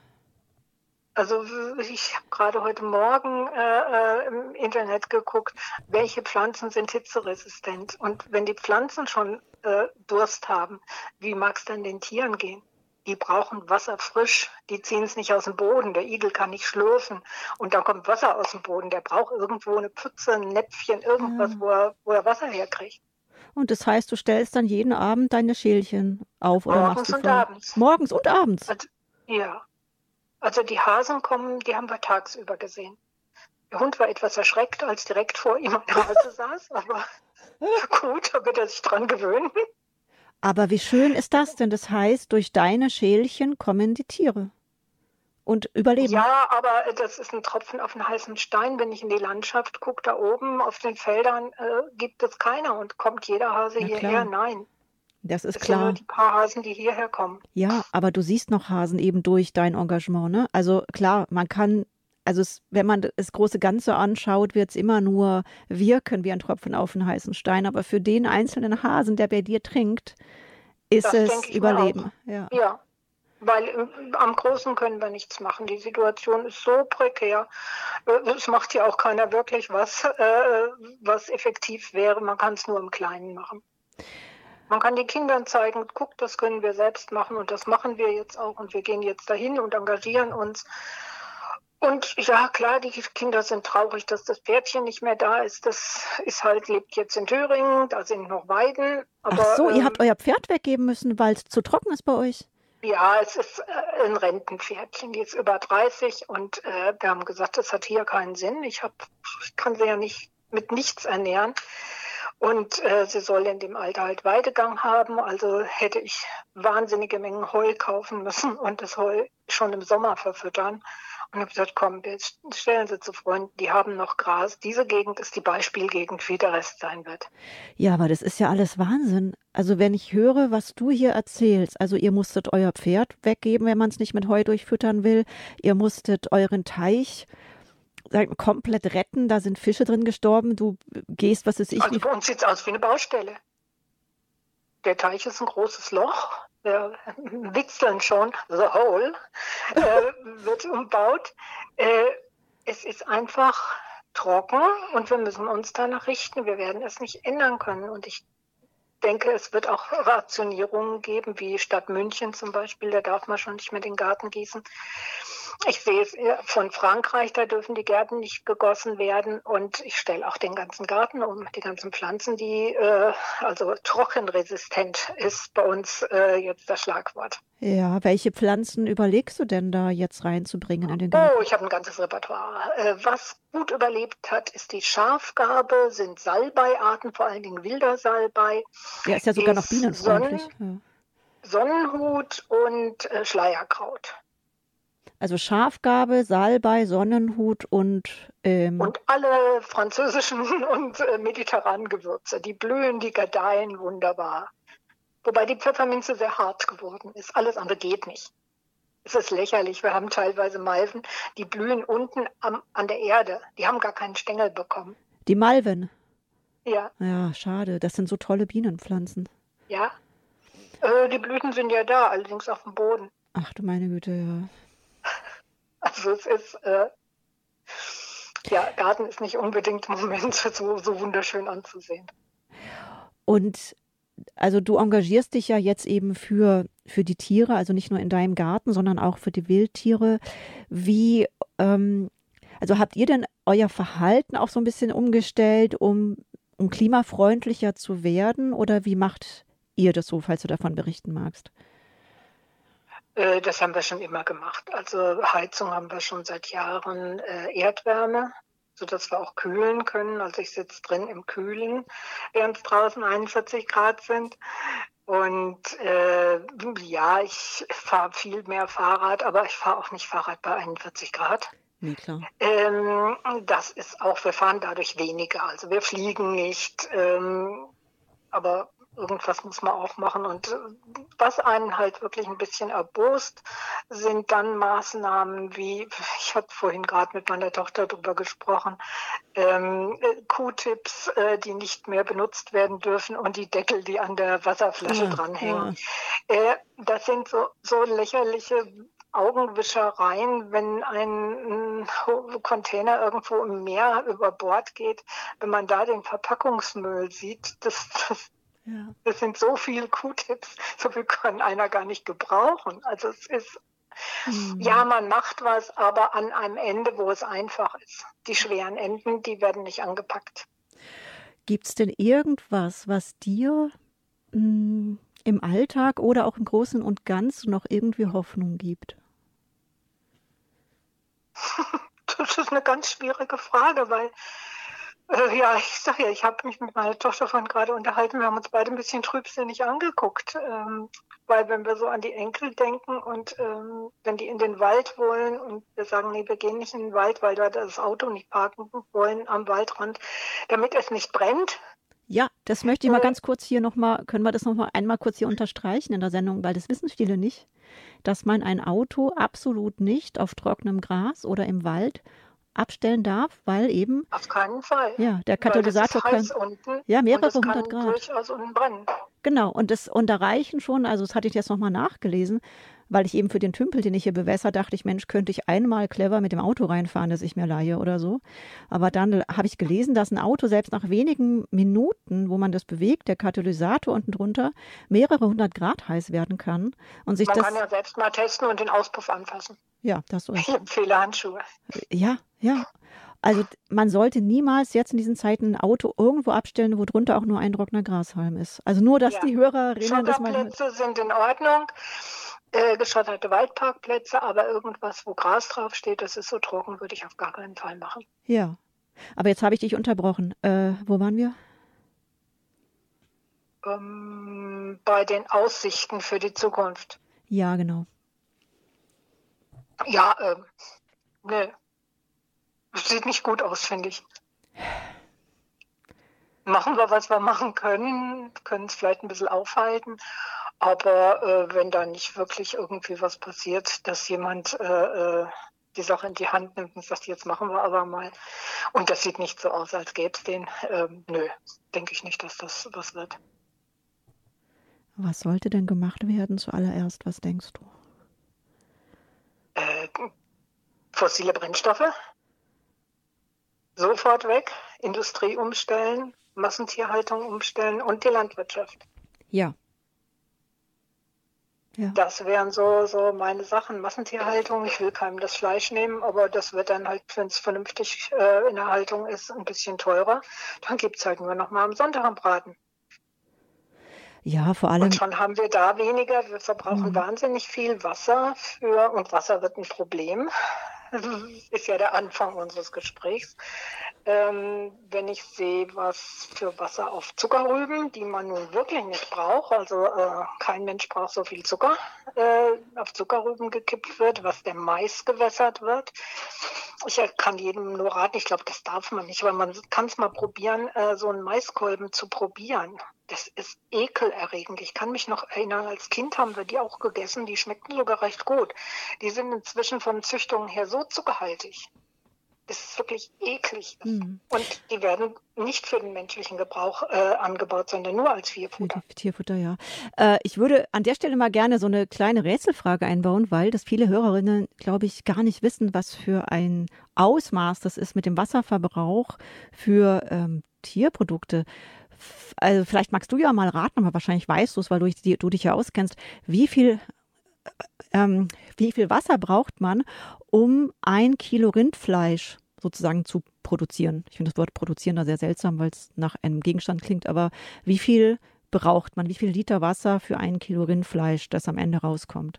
[SPEAKER 4] Also ich habe gerade heute Morgen äh, äh, im Internet geguckt, welche Pflanzen sind hitzeresistent. Und wenn die Pflanzen schon äh, Durst haben, wie mag es dann den Tieren gehen? Die brauchen Wasser frisch, die ziehen es nicht aus dem Boden, der Igel kann nicht schlürfen und dann kommt Wasser aus dem Boden, der braucht irgendwo eine Pfütze, ein Näpfchen, irgendwas,
[SPEAKER 2] Ja.
[SPEAKER 4] wo er, wo er Wasser herkriegt.
[SPEAKER 2] Und das heißt, du stellst dann jeden Abend deine Schälchen auf oder machst
[SPEAKER 4] Morgens
[SPEAKER 2] die
[SPEAKER 4] und
[SPEAKER 2] voll?
[SPEAKER 4] abends.
[SPEAKER 2] Morgens und abends?
[SPEAKER 4] Also, ja, also die Hasen kommen, die haben wir tagsüber gesehen. Der Hund war etwas erschreckt, als direkt vor ihm ein Hase saß, aber gut, da wird er sich dran gewöhnen.
[SPEAKER 2] Aber wie schön ist das denn? Das heißt, durch deine Schälchen kommen die Tiere und überleben.
[SPEAKER 4] Ja, aber das ist ein Tropfen auf einen heißen Stein. Wenn ich in die Landschaft gucke, da oben auf den Feldern äh, gibt es keiner und kommt jeder Hase
[SPEAKER 2] Na
[SPEAKER 4] hierher?
[SPEAKER 2] klar.
[SPEAKER 4] Nein,
[SPEAKER 2] Das ist
[SPEAKER 4] es sind nur
[SPEAKER 2] klar.
[SPEAKER 4] die paar Hasen, die hierher kommen.
[SPEAKER 2] Ja, aber du siehst noch Hasen eben durch dein Engagement, ne? Also klar, man kann, also es, wenn man das große Ganze anschaut, wird es immer nur wirken wie ein Tropfen auf einen heißen Stein. Aber für den einzelnen Hasen, der bei dir trinkt, ist
[SPEAKER 4] Das
[SPEAKER 2] es
[SPEAKER 4] denke ich mir auch.
[SPEAKER 2] Überleben. Ja.
[SPEAKER 4] Ja, weil äh, am Großen können wir nichts machen. Die Situation ist so prekär. Äh, Es macht ja auch keiner wirklich was, äh, was effektiv wäre. Man kann es nur im Kleinen machen. Man kann den Kindern zeigen, guck, das können wir selbst machen und das machen wir jetzt auch und wir gehen jetzt dahin und engagieren uns. Und ja, klar, die Kinder sind traurig, dass das Pferdchen nicht mehr da ist. Das ist halt, lebt jetzt in Thüringen, da sind noch Weiden. Aber,
[SPEAKER 2] Ach so, ihr
[SPEAKER 4] ähm,
[SPEAKER 2] habt euer Pferd weggeben müssen, weil es zu trocken ist bei euch?
[SPEAKER 4] ja, es ist äh, ein Rentenpferdchen, die ist über dreißig und äh, wir haben gesagt, das hat hier keinen Sinn. Ich, hab, ich kann sie ja nicht mit nichts ernähren. Und äh, sie soll in dem Alter halt Weidegang haben, also hätte ich wahnsinnige Mengen Heu kaufen müssen und das Heu schon im Sommer verfüttern. Und habe gesagt, komm, wir stellen sie zu Freunden, die haben noch Gras. Diese Gegend ist die Beispielgegend, wie der Rest sein wird.
[SPEAKER 2] Ja, aber das ist ja alles Wahnsinn. Also wenn ich höre, was du hier erzählst, also ihr musstet euer Pferd weggeben, wenn man es nicht mit Heu durchfüttern will. Ihr musstet euren Teich sagen, komplett retten, da sind Fische drin gestorben. Du gehst, was weiß ich,
[SPEAKER 4] Also
[SPEAKER 2] wie
[SPEAKER 4] bei uns sieht es aus wie eine Baustelle. Der Teich ist ein großes Loch. Wir witzeln schon, the hole, äh, wird umbaut. Äh, es ist einfach trocken und wir müssen uns danach richten. Wir werden es nicht ändern können. Und ich denke, es wird auch Rationierungen geben, wie Stadt München zum Beispiel. Da darf man schon nicht mehr den Garten gießen. Ich sehe es von Frankreich, da dürfen die Gärten nicht gegossen werden. Und ich stelle auch den ganzen Garten um, die ganzen Pflanzen, die äh, also trockenresistent ist bei uns äh, jetzt das Schlagwort.
[SPEAKER 2] Ja, welche Pflanzen überlegst du denn da jetzt reinzubringen in den Garten?
[SPEAKER 4] Oh, ich habe ein ganzes Repertoire. Äh, was gut überlebt hat, ist die Schafgarbe, sind Salbeiarten, vor allen Dingen wilder Salbei.
[SPEAKER 2] Ja, ist ja sogar noch
[SPEAKER 4] ist
[SPEAKER 2] bienenfreundlich.
[SPEAKER 4] Sonnen,
[SPEAKER 2] Ja.
[SPEAKER 4] Sonnenhut und äh, Schleierkraut.
[SPEAKER 2] Also Schafgarbe, Salbei, Sonnenhut und, ähm,
[SPEAKER 4] Und alle französischen und äh, mediterranen Gewürze, die blühen, die gedeihen wunderbar. Wobei die Pfefferminze sehr hart geworden ist. Alles andere geht nicht. Es ist lächerlich. Wir haben teilweise Malven, die blühen unten am, an der Erde. Die haben gar keinen Stängel bekommen.
[SPEAKER 2] die Malven.
[SPEAKER 4] Ja,
[SPEAKER 2] Ja, schade. Das sind so tolle Bienenpflanzen.
[SPEAKER 4] ja. Äh, die Blüten sind ja da, allerdings auf dem Boden.
[SPEAKER 2] Ach du meine Güte, ja.
[SPEAKER 4] Also es ist, äh, ja, Garten ist nicht unbedingt im Moment so, so wunderschön anzusehen.
[SPEAKER 2] Und also du engagierst dich ja jetzt eben für, für die Tiere, also nicht nur in deinem Garten, sondern auch für die Wildtiere. Wie, ähm, also habt ihr denn euer Verhalten auch so ein bisschen umgestellt, um, um klimafreundlicher zu werden? Oder wie macht ihr das so, falls du davon berichten magst?
[SPEAKER 4] Äh, das haben wir schon immer gemacht. Also Heizung haben wir schon seit Jahren, äh, Erdwärme, sodass wir auch kühlen können. Also ich sitze drin im Kühlen, während es draußen einundvierzig Grad sind. Und äh, ja, ich fahre viel mehr Fahrrad, aber ich fahre auch nicht Fahrrad bei einundvierzig Grad.
[SPEAKER 2] Nee, klar.
[SPEAKER 4] Ähm, das ist auch, wir fahren dadurch weniger. Also wir fliegen nicht, ähm, aber irgendwas muss man auch machen. Und äh, was einen halt wirklich ein bisschen erbost, sind dann Maßnahmen wie, ich habe vorhin gerade mit meiner Tochter drüber gesprochen, ähm, äh, Q-Tips, äh, die nicht mehr benutzt werden dürfen und die Deckel, die an der Wasserflasche
[SPEAKER 2] Ja,
[SPEAKER 4] dranhängen.
[SPEAKER 2] ja.
[SPEAKER 4] Äh, das sind so, so lächerliche Augenwischereien, wenn ein ein Container irgendwo im Meer über Bord geht, wenn man da den Verpackungsmüll sieht, das, das,
[SPEAKER 2] Ja.
[SPEAKER 4] das sind so viele Q-Tips, so viel kann einer gar nicht gebrauchen. Also es ist,
[SPEAKER 2] Hm.
[SPEAKER 4] ja, man macht was, aber an einem Ende, wo es einfach ist. Die schweren Enden, die werden nicht angepackt.
[SPEAKER 2] Gibt es denn irgendwas, was dir mh, im Alltag oder auch im Großen und Ganzen noch irgendwie Hoffnung gibt?
[SPEAKER 4] Das ist eine ganz schwierige Frage, weil, äh, ja, ich sag ja, ich habe mich mit meiner Tochter vorhin gerade unterhalten, wir haben uns beide ein bisschen trübsinnig angeguckt, ähm, weil wenn wir so an die Enkel denken und ähm, wenn die in den Wald wollen und wir sagen, nee, wir gehen nicht in den Wald, weil wir das Auto nicht parken wollen am Waldrand, damit es nicht brennt.
[SPEAKER 2] Ja, das möchte ich mal
[SPEAKER 4] Äh,
[SPEAKER 2] ganz kurz hier nochmal, können wir das nochmal einmal kurz hier unterstreichen in der Sendung, weil das wissen viele nicht, dass man ein Auto absolut nicht auf trockenem Gras oder im Wald abstellen darf, weil eben,
[SPEAKER 4] Auf keinen Fall.
[SPEAKER 2] ja, der
[SPEAKER 4] Weil das ist
[SPEAKER 2] Katalysator kann,
[SPEAKER 4] heiß unten
[SPEAKER 2] ja,
[SPEAKER 4] und
[SPEAKER 2] mehrere
[SPEAKER 4] es kann
[SPEAKER 2] hundert Grad.
[SPEAKER 4] durchaus unten brennen.
[SPEAKER 2] Genau, und das und da reichen schon, also das hatte ich jetzt nochmal nachgelesen, weil ich eben für den Tümpel, den ich hier bewässer, dachte ich, Mensch, könnte ich einmal clever mit dem Auto reinfahren, das ich mir leihe oder so. Aber dann habe ich gelesen, dass ein Auto selbst nach wenigen Minuten, wo man das bewegt, der Katalysator unten drunter, mehrere hundert Grad heiß werden kann. Und sich
[SPEAKER 4] Man
[SPEAKER 2] das,
[SPEAKER 4] kann ja selbst mal testen und den Auspuff anfassen.
[SPEAKER 2] ja, das so
[SPEAKER 4] Ich
[SPEAKER 2] ist.
[SPEAKER 4] empfehle Handschuhe.
[SPEAKER 2] Ja, ja. Also d- man sollte niemals jetzt in diesen Zeiten ein Auto irgendwo abstellen, wo drunter auch nur ein trockener Grashalm ist. Also nur, dass
[SPEAKER 4] Ja.
[SPEAKER 2] die Hörerinnen das mal hört.
[SPEAKER 4] Schotterplätze sind in Ordnung, äh, geschotterte Waldparkplätze, aber irgendwas, wo Gras draufsteht, das ist so trocken, würde ich auf gar keinen Fall machen.
[SPEAKER 2] Ja. Aber jetzt habe ich dich unterbrochen. Äh, wo waren wir?
[SPEAKER 4] Ähm, bei den Aussichten für die Zukunft.
[SPEAKER 2] Ja, genau.
[SPEAKER 4] Ja, ähm, ne, sieht nicht gut aus, finde ich. Machen wir, was wir machen können, können es vielleicht ein bisschen aufhalten, aber äh, wenn da nicht wirklich irgendwie was passiert, dass jemand äh, äh, die Sache in die Hand nimmt und sagt, jetzt machen wir aber mal, und das sieht nicht so aus, als gäbe es den, ähm, nö, denke ich nicht, dass das was wird.
[SPEAKER 2] Was sollte denn gemacht werden zuallererst? Was denkst du?
[SPEAKER 4] Äh, fossile Brennstoffe sofort weg, Industrie umstellen, Massentierhaltung umstellen und die Landwirtschaft.
[SPEAKER 2] Ja. Ja.
[SPEAKER 4] Das wären so, so meine Sachen. Massentierhaltung, ich will keinem das Fleisch nehmen, aber das wird dann halt, wenn es vernünftig äh, in der Haltung ist, ein bisschen teurer. Dann gibt es halt nur noch mal am Sonntag am Braten.
[SPEAKER 2] Ja, vor allem.
[SPEAKER 4] Und schon haben wir da weniger. Wir verbrauchen
[SPEAKER 2] Mhm.
[SPEAKER 4] wahnsinnig viel Wasser für, und Wasser wird ein Problem. Das ist ja der Anfang unseres Gesprächs. Ähm, wenn ich sehe, was für Wasser auf Zuckerrüben, die man nun wirklich nicht braucht, also äh, kein Mensch braucht so viel Zucker, äh, auf Zuckerrüben gekippt wird, was der Mais gewässert wird. Ich kann jedem nur raten, ich glaube, das darf man nicht, aber man kann es mal probieren, äh, so einen Maiskolben zu probieren. Das ist ekelerregend. Ich kann mich noch erinnern, als Kind haben wir die auch gegessen, die schmeckten sogar recht gut. Die sind inzwischen von Züchtungen her so zuckerhaltig. Das ist wirklich eklig.
[SPEAKER 2] Mhm.
[SPEAKER 4] Und die werden nicht für den menschlichen Gebrauch äh, angebaut, sondern nur als
[SPEAKER 2] Für
[SPEAKER 4] Vierfutter.
[SPEAKER 2] die Tierfutter, ja. Äh, ich würde an der Stelle mal gerne so eine kleine Rätselfrage einbauen, weil das viele Hörerinnen, glaube ich, gar nicht wissen, was für ein Ausmaß das ist mit dem Wasserverbrauch für ähm, Tierprodukte. F- Also vielleicht magst du ja mal raten, aber wahrscheinlich weißt du es, weil du, dich- du dich ja auskennst. Wie viel, ähm, wie viel Wasser braucht man, um ein Kilo Rindfleisch sozusagen zu produzieren? Ich finde das Wort produzieren da sehr seltsam, weil es nach einem Gegenstand klingt, aber wie viel braucht man? Wie viel Liter Wasser für ein Kilo Rindfleisch, das am Ende rauskommt?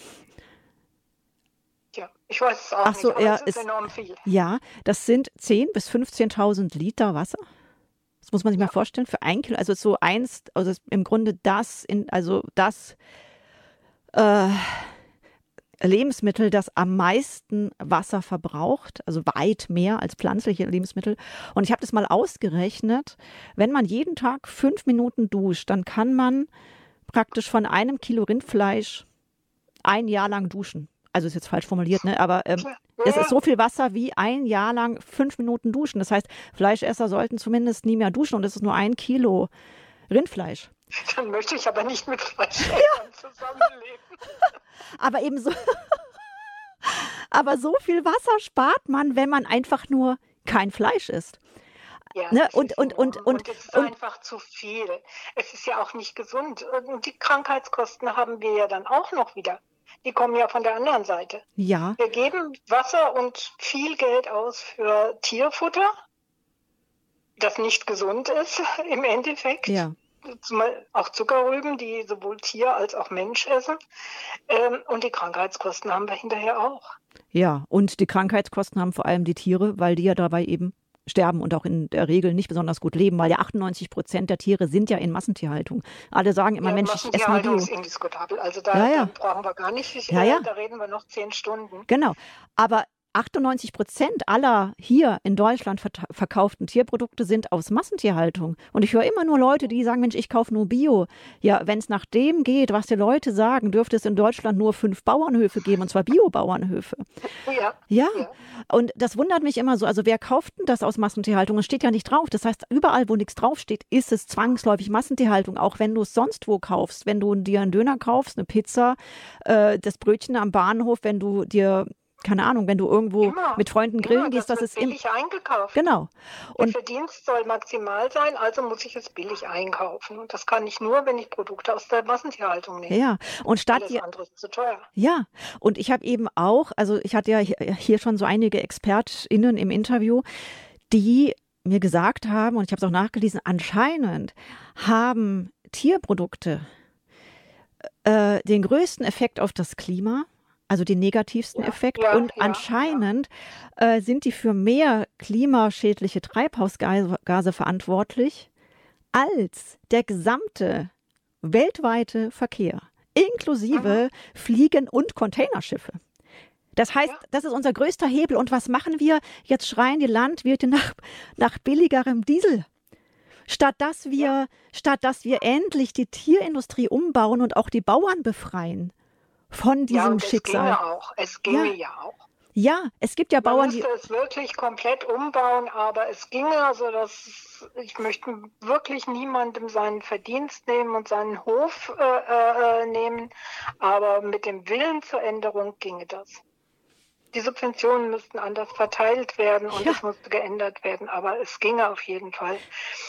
[SPEAKER 4] Tja, ich weiß es auch
[SPEAKER 2] Ach so,
[SPEAKER 4] nicht, aber
[SPEAKER 2] ja,
[SPEAKER 4] es ist
[SPEAKER 2] ist-
[SPEAKER 4] enorm viel.
[SPEAKER 2] Ja, das sind zehntausend bis fünfzehntausend Liter Wasser. Das muss man sich mal vorstellen, für ein Kilo, also so eins, also im Grunde das, in, also das, äh, Lebensmittel, das am meisten Wasser verbraucht, also weit mehr als pflanzliche Lebensmittel. Und ich habe das mal ausgerechnet, wenn man jeden Tag fünf Minuten duscht, dann kann man praktisch von einem Kilo Rindfleisch ein Jahr lang duschen. Also ist jetzt falsch formuliert, ne? Aber ähm, es ist so viel Wasser wie ein Jahr lang fünf Minuten duschen. Das heißt, Fleischesser sollten zumindest nie mehr duschen und es ist nur ein Kilo Rindfleisch.
[SPEAKER 4] Dann möchte ich aber nicht mit Fleischessern ja. zusammenleben.
[SPEAKER 2] Aber eben so, aber so viel Wasser spart man, wenn man einfach nur kein Fleisch isst.
[SPEAKER 4] Ja,
[SPEAKER 2] ne? und, und, und, und,
[SPEAKER 4] und es ist
[SPEAKER 2] und,
[SPEAKER 4] einfach zu viel. Es ist ja auch nicht gesund. Und die Krankheitskosten haben wir ja dann auch noch wieder. Die kommen ja von der anderen Seite.
[SPEAKER 2] Ja.
[SPEAKER 4] Wir geben Wasser und viel Geld aus für Tierfutter, das nicht gesund ist im Endeffekt.
[SPEAKER 2] Ja.
[SPEAKER 4] Zumal auch Zuckerrüben, die sowohl Tier als auch Mensch essen. Ähm, und die Krankheitskosten haben wir hinterher auch.
[SPEAKER 2] Ja, und die Krankheitskosten haben vor allem die Tiere, weil die ja dabei eben sterben und auch in der Regel nicht besonders gut leben, weil ja achtundneunzig Prozent der Tiere sind ja in Massentierhaltung. Alle sagen immer,
[SPEAKER 4] ja,
[SPEAKER 2] Mensch, ich esse nur
[SPEAKER 4] Massentierhaltung
[SPEAKER 2] Bio.
[SPEAKER 4] ist indiskutabel. Also da,
[SPEAKER 2] ja, ja.
[SPEAKER 4] da brauchen wir gar nicht,
[SPEAKER 2] ja, ja.
[SPEAKER 4] da reden wir noch zehn Stunden.
[SPEAKER 2] Genau, aber achtundneunzig Prozent aller hier in Deutschland verkauften Tierprodukte sind aus Massentierhaltung. Und ich höre immer nur Leute, die sagen, Mensch, ich kaufe nur Bio. Ja, wenn es nach dem geht, was die Leute sagen, dürfte es in Deutschland nur fünf Bauernhöfe geben, und zwar Bio-Bauernhöfe.
[SPEAKER 4] Ja.
[SPEAKER 2] ja.
[SPEAKER 4] Ja.
[SPEAKER 2] Und das wundert mich immer so. Also wer kauft denn das aus Massentierhaltung? Es steht ja nicht drauf. Das heißt, überall, wo nichts draufsteht, ist es zwangsläufig Massentierhaltung. Auch wenn du es sonst wo kaufst. Wenn du dir einen Döner kaufst, eine Pizza, äh, das Brötchen am Bahnhof, wenn du dir keine Ahnung, wenn du irgendwo
[SPEAKER 4] immer,
[SPEAKER 2] mit Freunden grillen
[SPEAKER 4] immer,
[SPEAKER 2] gehst,
[SPEAKER 4] das,
[SPEAKER 2] das ist
[SPEAKER 4] billig im, eingekauft.
[SPEAKER 2] Genau.
[SPEAKER 4] Und der Verdienst soll maximal sein, also muss ich es billig einkaufen. Und das kann ich nur, wenn ich Produkte aus der Massentierhaltung nehme.
[SPEAKER 2] Ja, und statt
[SPEAKER 4] Alles andere ist zu teuer.
[SPEAKER 2] Ja, und ich habe eben auch, also ich hatte ja hier schon so einige ExpertInnen im Interview, die mir gesagt haben, und ich habe es auch nachgelesen, anscheinend haben Tierprodukte äh, den größten Effekt auf das Klima. Also den negativsten
[SPEAKER 4] ja,
[SPEAKER 2] Effekt.
[SPEAKER 4] Ja,
[SPEAKER 2] und
[SPEAKER 4] ja,
[SPEAKER 2] anscheinend ja. Äh, sind die für mehr klimaschädliche Treibhausgase verantwortlich als der gesamte weltweite Verkehr, inklusive mhm. Fliegen- und Containerschiffe. Das heißt, ja. das ist unser größter Hebel. Und was machen wir? Jetzt schreien die Landwirte nach, nach billigerem Diesel. Statt dass wir, ja. statt dass wir endlich die Tierindustrie umbauen und auch die Bauern befreien von diesem
[SPEAKER 4] ja, und es
[SPEAKER 2] Schicksal.
[SPEAKER 4] Ginge auch. Es ginge ja. ja auch.
[SPEAKER 2] Ja, es gibt ja
[SPEAKER 4] Man
[SPEAKER 2] Bauern,
[SPEAKER 4] müsste
[SPEAKER 2] die
[SPEAKER 4] es wirklich komplett umbauen, aber es ginge, also das, ich möchte wirklich niemandem seinen Verdienst nehmen und seinen Hof äh, äh, nehmen, aber mit dem Willen zur Änderung ginge das. Die Subventionen müssten anders verteilt werden und ja. es musste geändert werden, aber es ginge auf jeden Fall.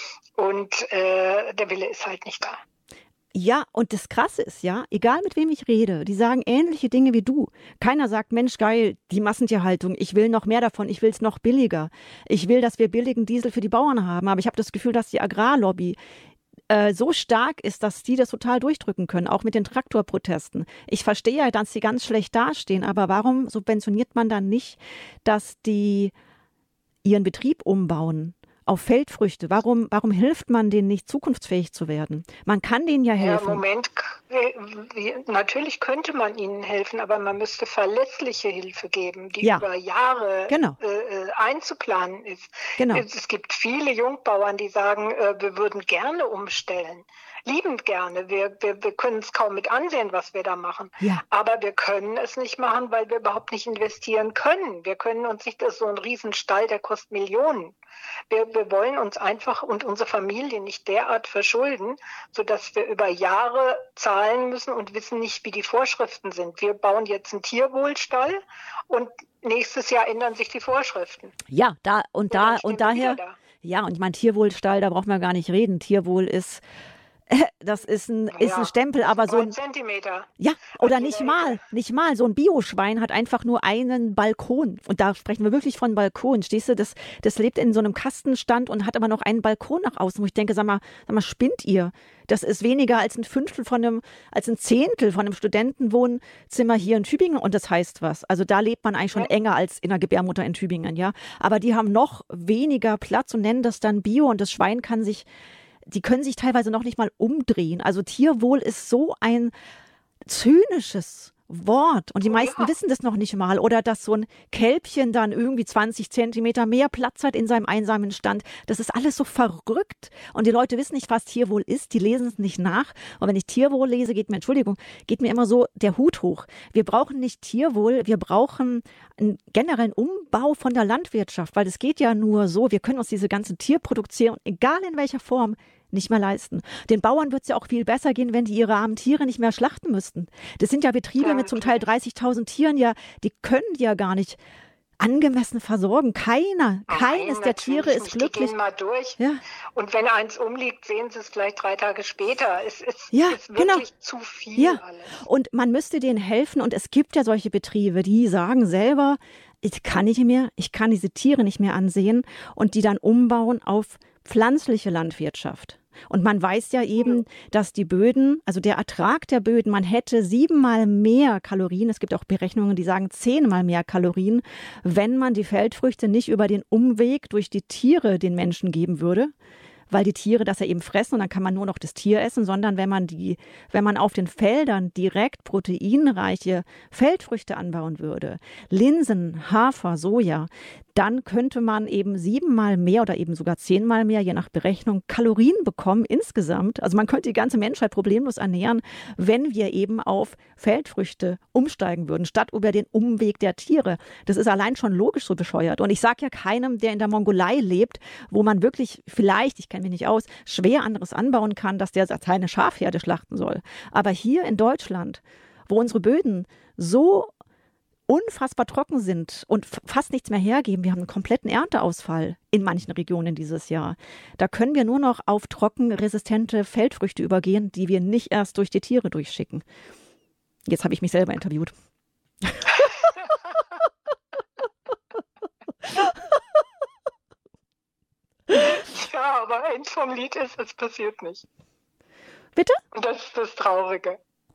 [SPEAKER 4] Und äh, der Wille ist halt nicht da.
[SPEAKER 2] Ja, und das Krasse ist ja, egal mit wem ich rede, die sagen ähnliche Dinge wie du. Keiner sagt, Mensch, geil, die Massentierhaltung, ich will noch mehr davon, ich will es noch billiger. Ich will, dass wir billigen Diesel für die Bauern haben. Aber ich habe das Gefühl, dass die Agrarlobby äh, so stark ist, dass die das total durchdrücken können, auch mit den Traktorprotesten. Ich verstehe ja, dass sie ganz schlecht dastehen, aber warum subventioniert man dann nicht, dass die ihren Betrieb umbauen auf Feldfrüchte? Warum, warum hilft man denen nicht, zukunftsfähig zu werden? Man kann denen ja helfen.
[SPEAKER 4] Ja, Moment, natürlich könnte man ihnen helfen, aber man müsste verlässliche Hilfe geben, die ja. über Jahre
[SPEAKER 2] genau.
[SPEAKER 4] äh, einzuplanen ist.
[SPEAKER 2] Genau.
[SPEAKER 4] Es gibt viele Jungbauern, die sagen, äh, wir würden gerne umstellen. Liebend gerne. Wir, wir, wir können es kaum mit ansehen, was wir da machen.
[SPEAKER 2] Ja.
[SPEAKER 4] Aber wir können es nicht machen, weil wir überhaupt nicht investieren können. Wir können uns nicht, das ist so ein Riesenstall, der kostet Millionen. Wir, wir wollen uns einfach und unsere Familie nicht derart verschulden, sodass wir über Jahre zahlen müssen und wissen nicht, wie die Vorschriften sind. Wir bauen jetzt einen Tierwohlstall und nächstes Jahr ändern sich die Vorschriften.
[SPEAKER 2] Ja, da und, und da und daher, da. ja, und ich meine, Tierwohlstall, da braucht man gar nicht reden. Tierwohl ist Das ist ein, ist ein Stempel, aber so ein
[SPEAKER 4] Zentimeter.
[SPEAKER 2] Ja, oder nicht mal, nicht mal. So ein Bioschwein hat einfach nur einen Balkon. Und da sprechen wir wirklich von Balkon. Stehst du, das, das lebt in so einem Kastenstand und hat aber noch einen Balkon nach außen, wo ich denke, sag mal, sag mal, spinnt ihr? Das ist weniger als ein Fünftel von einem, als ein Zehntel von einem Studentenwohnzimmer hier in Tübingen. Und das heißt was. Also da lebt man eigentlich schon ja. enger als in einer Gebärmutter in Tübingen, ja. Aber die haben noch weniger Platz und nennen das dann Bio und das Schwein kann sich die können sich teilweise noch nicht mal umdrehen. Also Tierwohl ist so ein zynisches Wort. Und die meisten
[SPEAKER 4] Ja.
[SPEAKER 2] wissen das noch nicht mal. Oder dass so ein Kälbchen dann irgendwie zwanzig Zentimeter mehr Platz hat in seinem einsamen Stand. Das ist alles so verrückt. Und die Leute wissen nicht, was Tierwohl ist. Die lesen es nicht nach. Und wenn ich Tierwohl lese, geht mir, Entschuldigung, geht mir immer so der Hut hoch. Wir brauchen nicht Tierwohl, wir brauchen einen generellen Umbau von der Landwirtschaft. Weil es geht ja nur so, wir können uns diese ganze Tierproduktion, egal in welcher Form, nicht mehr leisten. Den Bauern wird es ja auch viel besser gehen, wenn die ihre armen Tiere nicht mehr schlachten müssten. Das sind ja Betriebe
[SPEAKER 4] Ja,
[SPEAKER 2] mit zum Teil dreißigtausend Tieren, ja, die können die ja gar nicht angemessen versorgen. Keiner, keines
[SPEAKER 4] Nein,
[SPEAKER 2] der Tiere
[SPEAKER 4] natürlich
[SPEAKER 2] ist
[SPEAKER 4] nicht. Die
[SPEAKER 2] glücklich.
[SPEAKER 4] gehen mal durch.
[SPEAKER 2] Ja,
[SPEAKER 4] Und wenn eins umliegt, sehen sie es vielleicht drei Tage später. Es ist,
[SPEAKER 2] Ja,
[SPEAKER 4] ist wirklich
[SPEAKER 2] genau.
[SPEAKER 4] zu viel
[SPEAKER 2] ja.
[SPEAKER 4] alles.
[SPEAKER 2] Und man müsste denen helfen. Und es gibt ja solche Betriebe, die sagen selber, ich kann nicht mehr, ich kann diese Tiere nicht mehr ansehen und die dann umbauen auf pflanzliche Landwirtschaft. Und man weiß ja eben, dass die Böden, also der Ertrag der Böden, man hätte siebenmal mehr Kalorien, es gibt auch Berechnungen, die sagen zehnmal mehr Kalorien, wenn man die Feldfrüchte nicht über den Umweg durch die Tiere den Menschen geben würde, weil die Tiere das ja eben fressen und dann kann man nur noch das Tier essen, sondern wenn man die, wenn man auf den Feldern direkt proteinreiche Feldfrüchte anbauen würde, Linsen, Hafer, Soja, dann könnte man eben siebenmal mehr oder eben sogar zehnmal mehr, je nach Berechnung, Kalorien bekommen insgesamt. Also man könnte die ganze Menschheit problemlos ernähren, wenn wir eben auf Feldfrüchte umsteigen würden, statt über den Umweg der Tiere. Das ist allein schon logisch so bescheuert. Und ich sage ja keinem, der in der Mongolei lebt, wo man wirklich vielleicht, ich kenne mich nicht aus, schwer anderes anbauen kann, dass der seine Schafherde schlachten soll. Aber hier in Deutschland, wo unsere Böden so unfassbar trocken sind und f- fast nichts mehr hergeben. Wir haben einen kompletten Ernteausfall in manchen Regionen dieses Jahr. Da können wir nur noch auf trockenresistente Feldfrüchte übergehen, die wir nicht erst durch die Tiere durchschicken. Jetzt habe ich mich selber interviewt.
[SPEAKER 4] Ja, aber End vom Lied ist, es passiert nicht.
[SPEAKER 2] Bitte?
[SPEAKER 4] Und das ist das Traurige.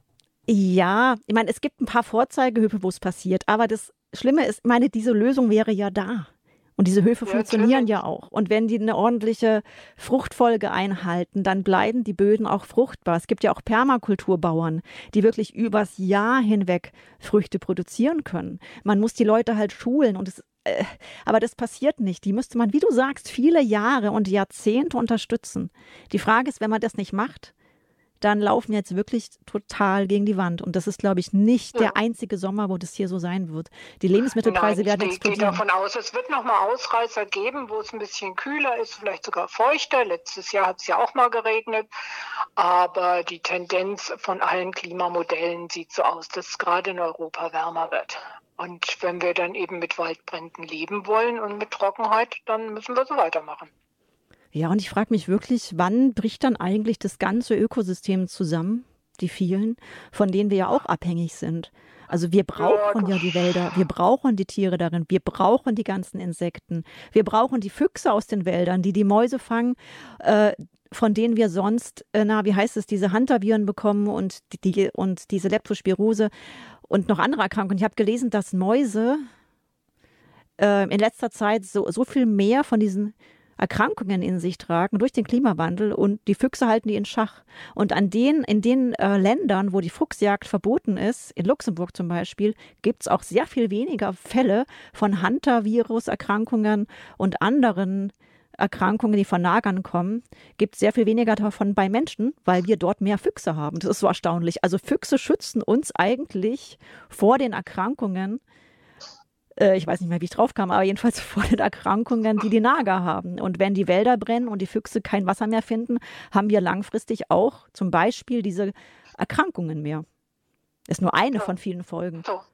[SPEAKER 2] Ja, ich meine, es gibt ein paar Vorzeigehöfe, wo es passiert, aber das Schlimme ist, ich meine, diese Lösung wäre ja da. Und diese Höfe
[SPEAKER 4] Ja,
[SPEAKER 2] funktionieren
[SPEAKER 4] natürlich.
[SPEAKER 2] ja auch. Und wenn die eine ordentliche Fruchtfolge einhalten, dann bleiben die Böden auch fruchtbar. Es gibt ja auch Permakulturbauern, die wirklich übers Jahr hinweg Früchte produzieren können. Man muss die Leute halt schulen und es äh, aber das passiert nicht. Die müsste man, wie du sagst, viele Jahre und Jahrzehnte unterstützen. Die Frage ist, wenn man das nicht macht, dann laufen wir jetzt wirklich total gegen die Wand. Und das ist, glaube ich, nicht
[SPEAKER 4] Ja.
[SPEAKER 2] der einzige Sommer, wo das hier so sein wird. Die Lebensmittelpreise
[SPEAKER 4] Nein,
[SPEAKER 2] werden
[SPEAKER 4] ich gehe
[SPEAKER 2] explodieren.
[SPEAKER 4] davon aus, es wird noch mal Ausreißer geben, wo es ein bisschen kühler ist, vielleicht sogar feuchter. Letztes Jahr hat es ja auch mal geregnet. Aber die Tendenz von allen Klimamodellen sieht so aus, dass es gerade in Europa wärmer wird. Und wenn wir dann eben mit Waldbränden leben wollen und mit Trockenheit, dann müssen wir so weitermachen.
[SPEAKER 2] Ja, und ich frage mich wirklich, wann bricht dann eigentlich das ganze Ökosystem zusammen, die vielen, von denen wir ja auch abhängig sind. Also wir brauchen ja die Wälder, wir brauchen die Tiere darin, wir brauchen die ganzen Insekten, wir brauchen die Füchse aus den Wäldern, die die Mäuse fangen, äh, von denen wir sonst, äh, na, wie heißt es, diese Hantaviren bekommen und, die, die, und diese Leptospirose und noch andere Erkrankungen. Ich habe gelesen, dass Mäuse äh, in letzter Zeit so, so viel mehr von diesen Erkrankungen in sich tragen durch den Klimawandel und die Füchse halten die in Schach. Und an den, in den äh, Ländern, wo die Fuchsjagd verboten ist, in Luxemburg zum Beispiel, gibt es auch sehr viel weniger Fälle von Hantavirus-Erkrankungen und anderen Erkrankungen, die von Nagern kommen, gibt es sehr viel weniger davon bei Menschen, weil wir dort mehr Füchse haben. Das ist so erstaunlich. Also Füchse schützen uns eigentlich vor den Erkrankungen. Ich weiß nicht mehr, wie ich drauf kam, aber jedenfalls vor den Erkrankungen, die die Nager haben. Und wenn die Wälder brennen und die Füchse kein Wasser mehr finden, haben wir langfristig auch zum Beispiel diese Erkrankungen mehr. Ist nur eine
[SPEAKER 4] Ja.
[SPEAKER 2] von vielen Folgen.
[SPEAKER 4] So.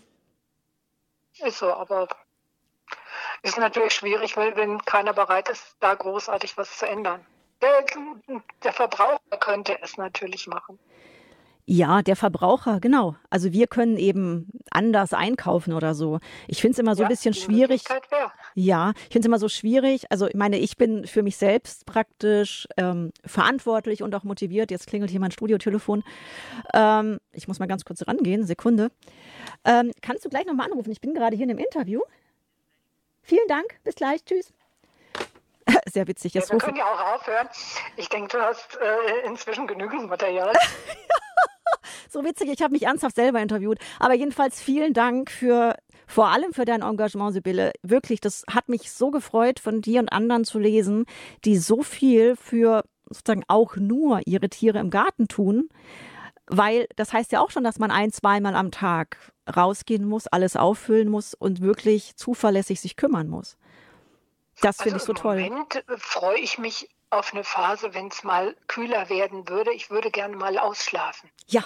[SPEAKER 4] Ist so, aber ist natürlich schwierig, weil wenn keiner bereit ist, da großartig was zu ändern. Der, der Verbraucher könnte es natürlich machen.
[SPEAKER 2] Ja, der Verbraucher, genau. Also wir können eben anders einkaufen oder so. Ich finde es immer so ein
[SPEAKER 4] Ja,
[SPEAKER 2] bisschen
[SPEAKER 4] die
[SPEAKER 2] schwierig.
[SPEAKER 4] Möglichkeit wäre.
[SPEAKER 2] Ja, ich finde es immer so schwierig. Also ich meine, ich bin für mich selbst praktisch ähm, verantwortlich und auch motiviert. Jetzt klingelt hier mein Studiotelefon. Ähm, ich muss mal ganz kurz rangehen, Sekunde. Ähm, kannst du gleich nochmal anrufen? Ich bin gerade hier in einem Interview. Vielen Dank, bis gleich, tschüss. Sehr witzig.
[SPEAKER 4] Ja,
[SPEAKER 2] Jetzt
[SPEAKER 4] wir
[SPEAKER 2] rufe
[SPEAKER 4] können ja auch aufhören. Ich denke, du hast äh, inzwischen genügend Material.
[SPEAKER 2] so witzig, ich habe mich ernsthaft selber interviewt. Aber jedenfalls vielen Dank für, vor allem für dein Engagement, Sibylle. Wirklich, das hat mich so gefreut, von dir und anderen zu lesen, die so viel für sozusagen auch nur ihre Tiere im Garten tun. Weil das heißt ja auch schon, dass man ein-, zweimal am Tag rausgehen muss, alles auffüllen muss und wirklich zuverlässig sich kümmern muss. Das finde
[SPEAKER 4] Also
[SPEAKER 2] ich so toll.
[SPEAKER 4] Im Moment äh, freue ich mich auf eine Phase, wenn es mal kühler werden würde. Ich würde gerne mal ausschlafen.
[SPEAKER 2] Ja.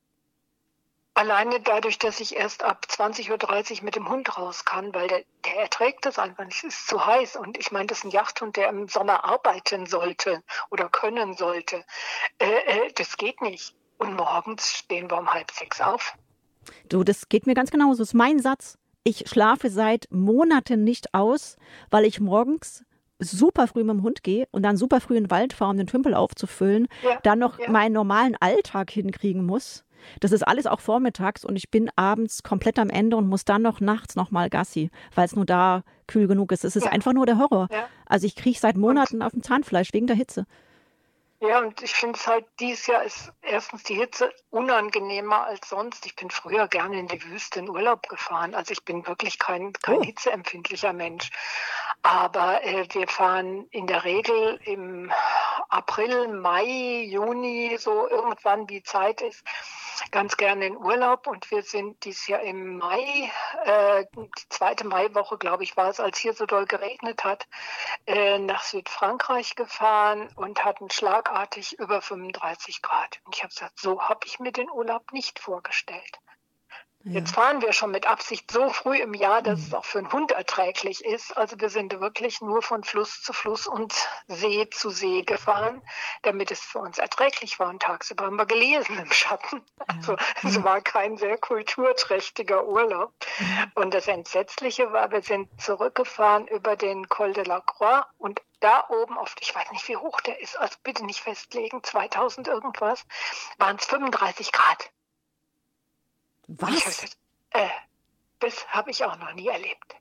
[SPEAKER 4] Alleine dadurch, dass ich erst ab zwanzig Uhr dreißig mit dem Hund raus kann, weil der, der erträgt das einfach nicht. Es ist zu heiß. Und ich meine, das ist ein Jagdhund, der im Sommer arbeiten sollte oder können sollte. Äh, äh, das geht nicht. Und morgens stehen wir um halb sechs auf.
[SPEAKER 2] Du, das geht mir ganz genauso. Das ist mein Satz. Ich schlafe seit Monaten nicht aus, weil ich morgens super früh mit dem Hund gehe und dann super früh in den Wald fahre, um den Tümpel aufzufüllen,
[SPEAKER 4] Ja,
[SPEAKER 2] dann noch
[SPEAKER 4] ja.
[SPEAKER 2] meinen normalen Alltag hinkriegen muss. Das ist alles auch vormittags und ich bin abends komplett am Ende und muss dann noch nachts noch mal Gassi, weil es nur da kühl genug ist. Es ist
[SPEAKER 4] Ja.
[SPEAKER 2] einfach nur der Horror.
[SPEAKER 4] Ja.
[SPEAKER 2] Also ich kriege seit Monaten auf dem Zahnfleisch wegen der Hitze.
[SPEAKER 4] Ja, und ich finde es halt, dieses Jahr ist erstens die Hitze unangenehmer als sonst. Ich bin früher gerne in die Wüste in Urlaub gefahren. Also ich bin wirklich kein, kein
[SPEAKER 2] Oh.
[SPEAKER 4] hitzeempfindlicher Mensch. Aber äh, wir fahren in der Regel im April, Mai, Juni, so irgendwann wie Zeit ist, ganz gerne in Urlaub. Und wir sind dieses Jahr im Mai, äh, die zweite Maiwoche, glaube ich, war es, als hier so doll geregnet hat, äh, nach Südfrankreich gefahren und hatten schlagartig über fünfunddreißig Grad. Und ich habe gesagt, so habe ich mir den Urlaub nicht vorgestellt.
[SPEAKER 2] Ja.
[SPEAKER 4] Jetzt fahren wir schon mit Absicht so früh im Jahr, dass es auch für einen Hund erträglich ist. Also wir sind wirklich nur von Fluss zu Fluss und See zu See gefahren, damit es für uns erträglich war. Und tagsüber haben wir gelesen im Schatten. Also es war kein sehr kulturträchtiger Urlaub. Und das Entsetzliche war, wir sind zurückgefahren über den Col de la Croix und da oben auf, ich weiß nicht, wie hoch der ist, also bitte nicht festlegen, zweitausend irgendwas, waren es fünfunddreißig Grad. Ich hab
[SPEAKER 2] Was?
[SPEAKER 4] gesagt, äh, das habe ich auch noch nie erlebt.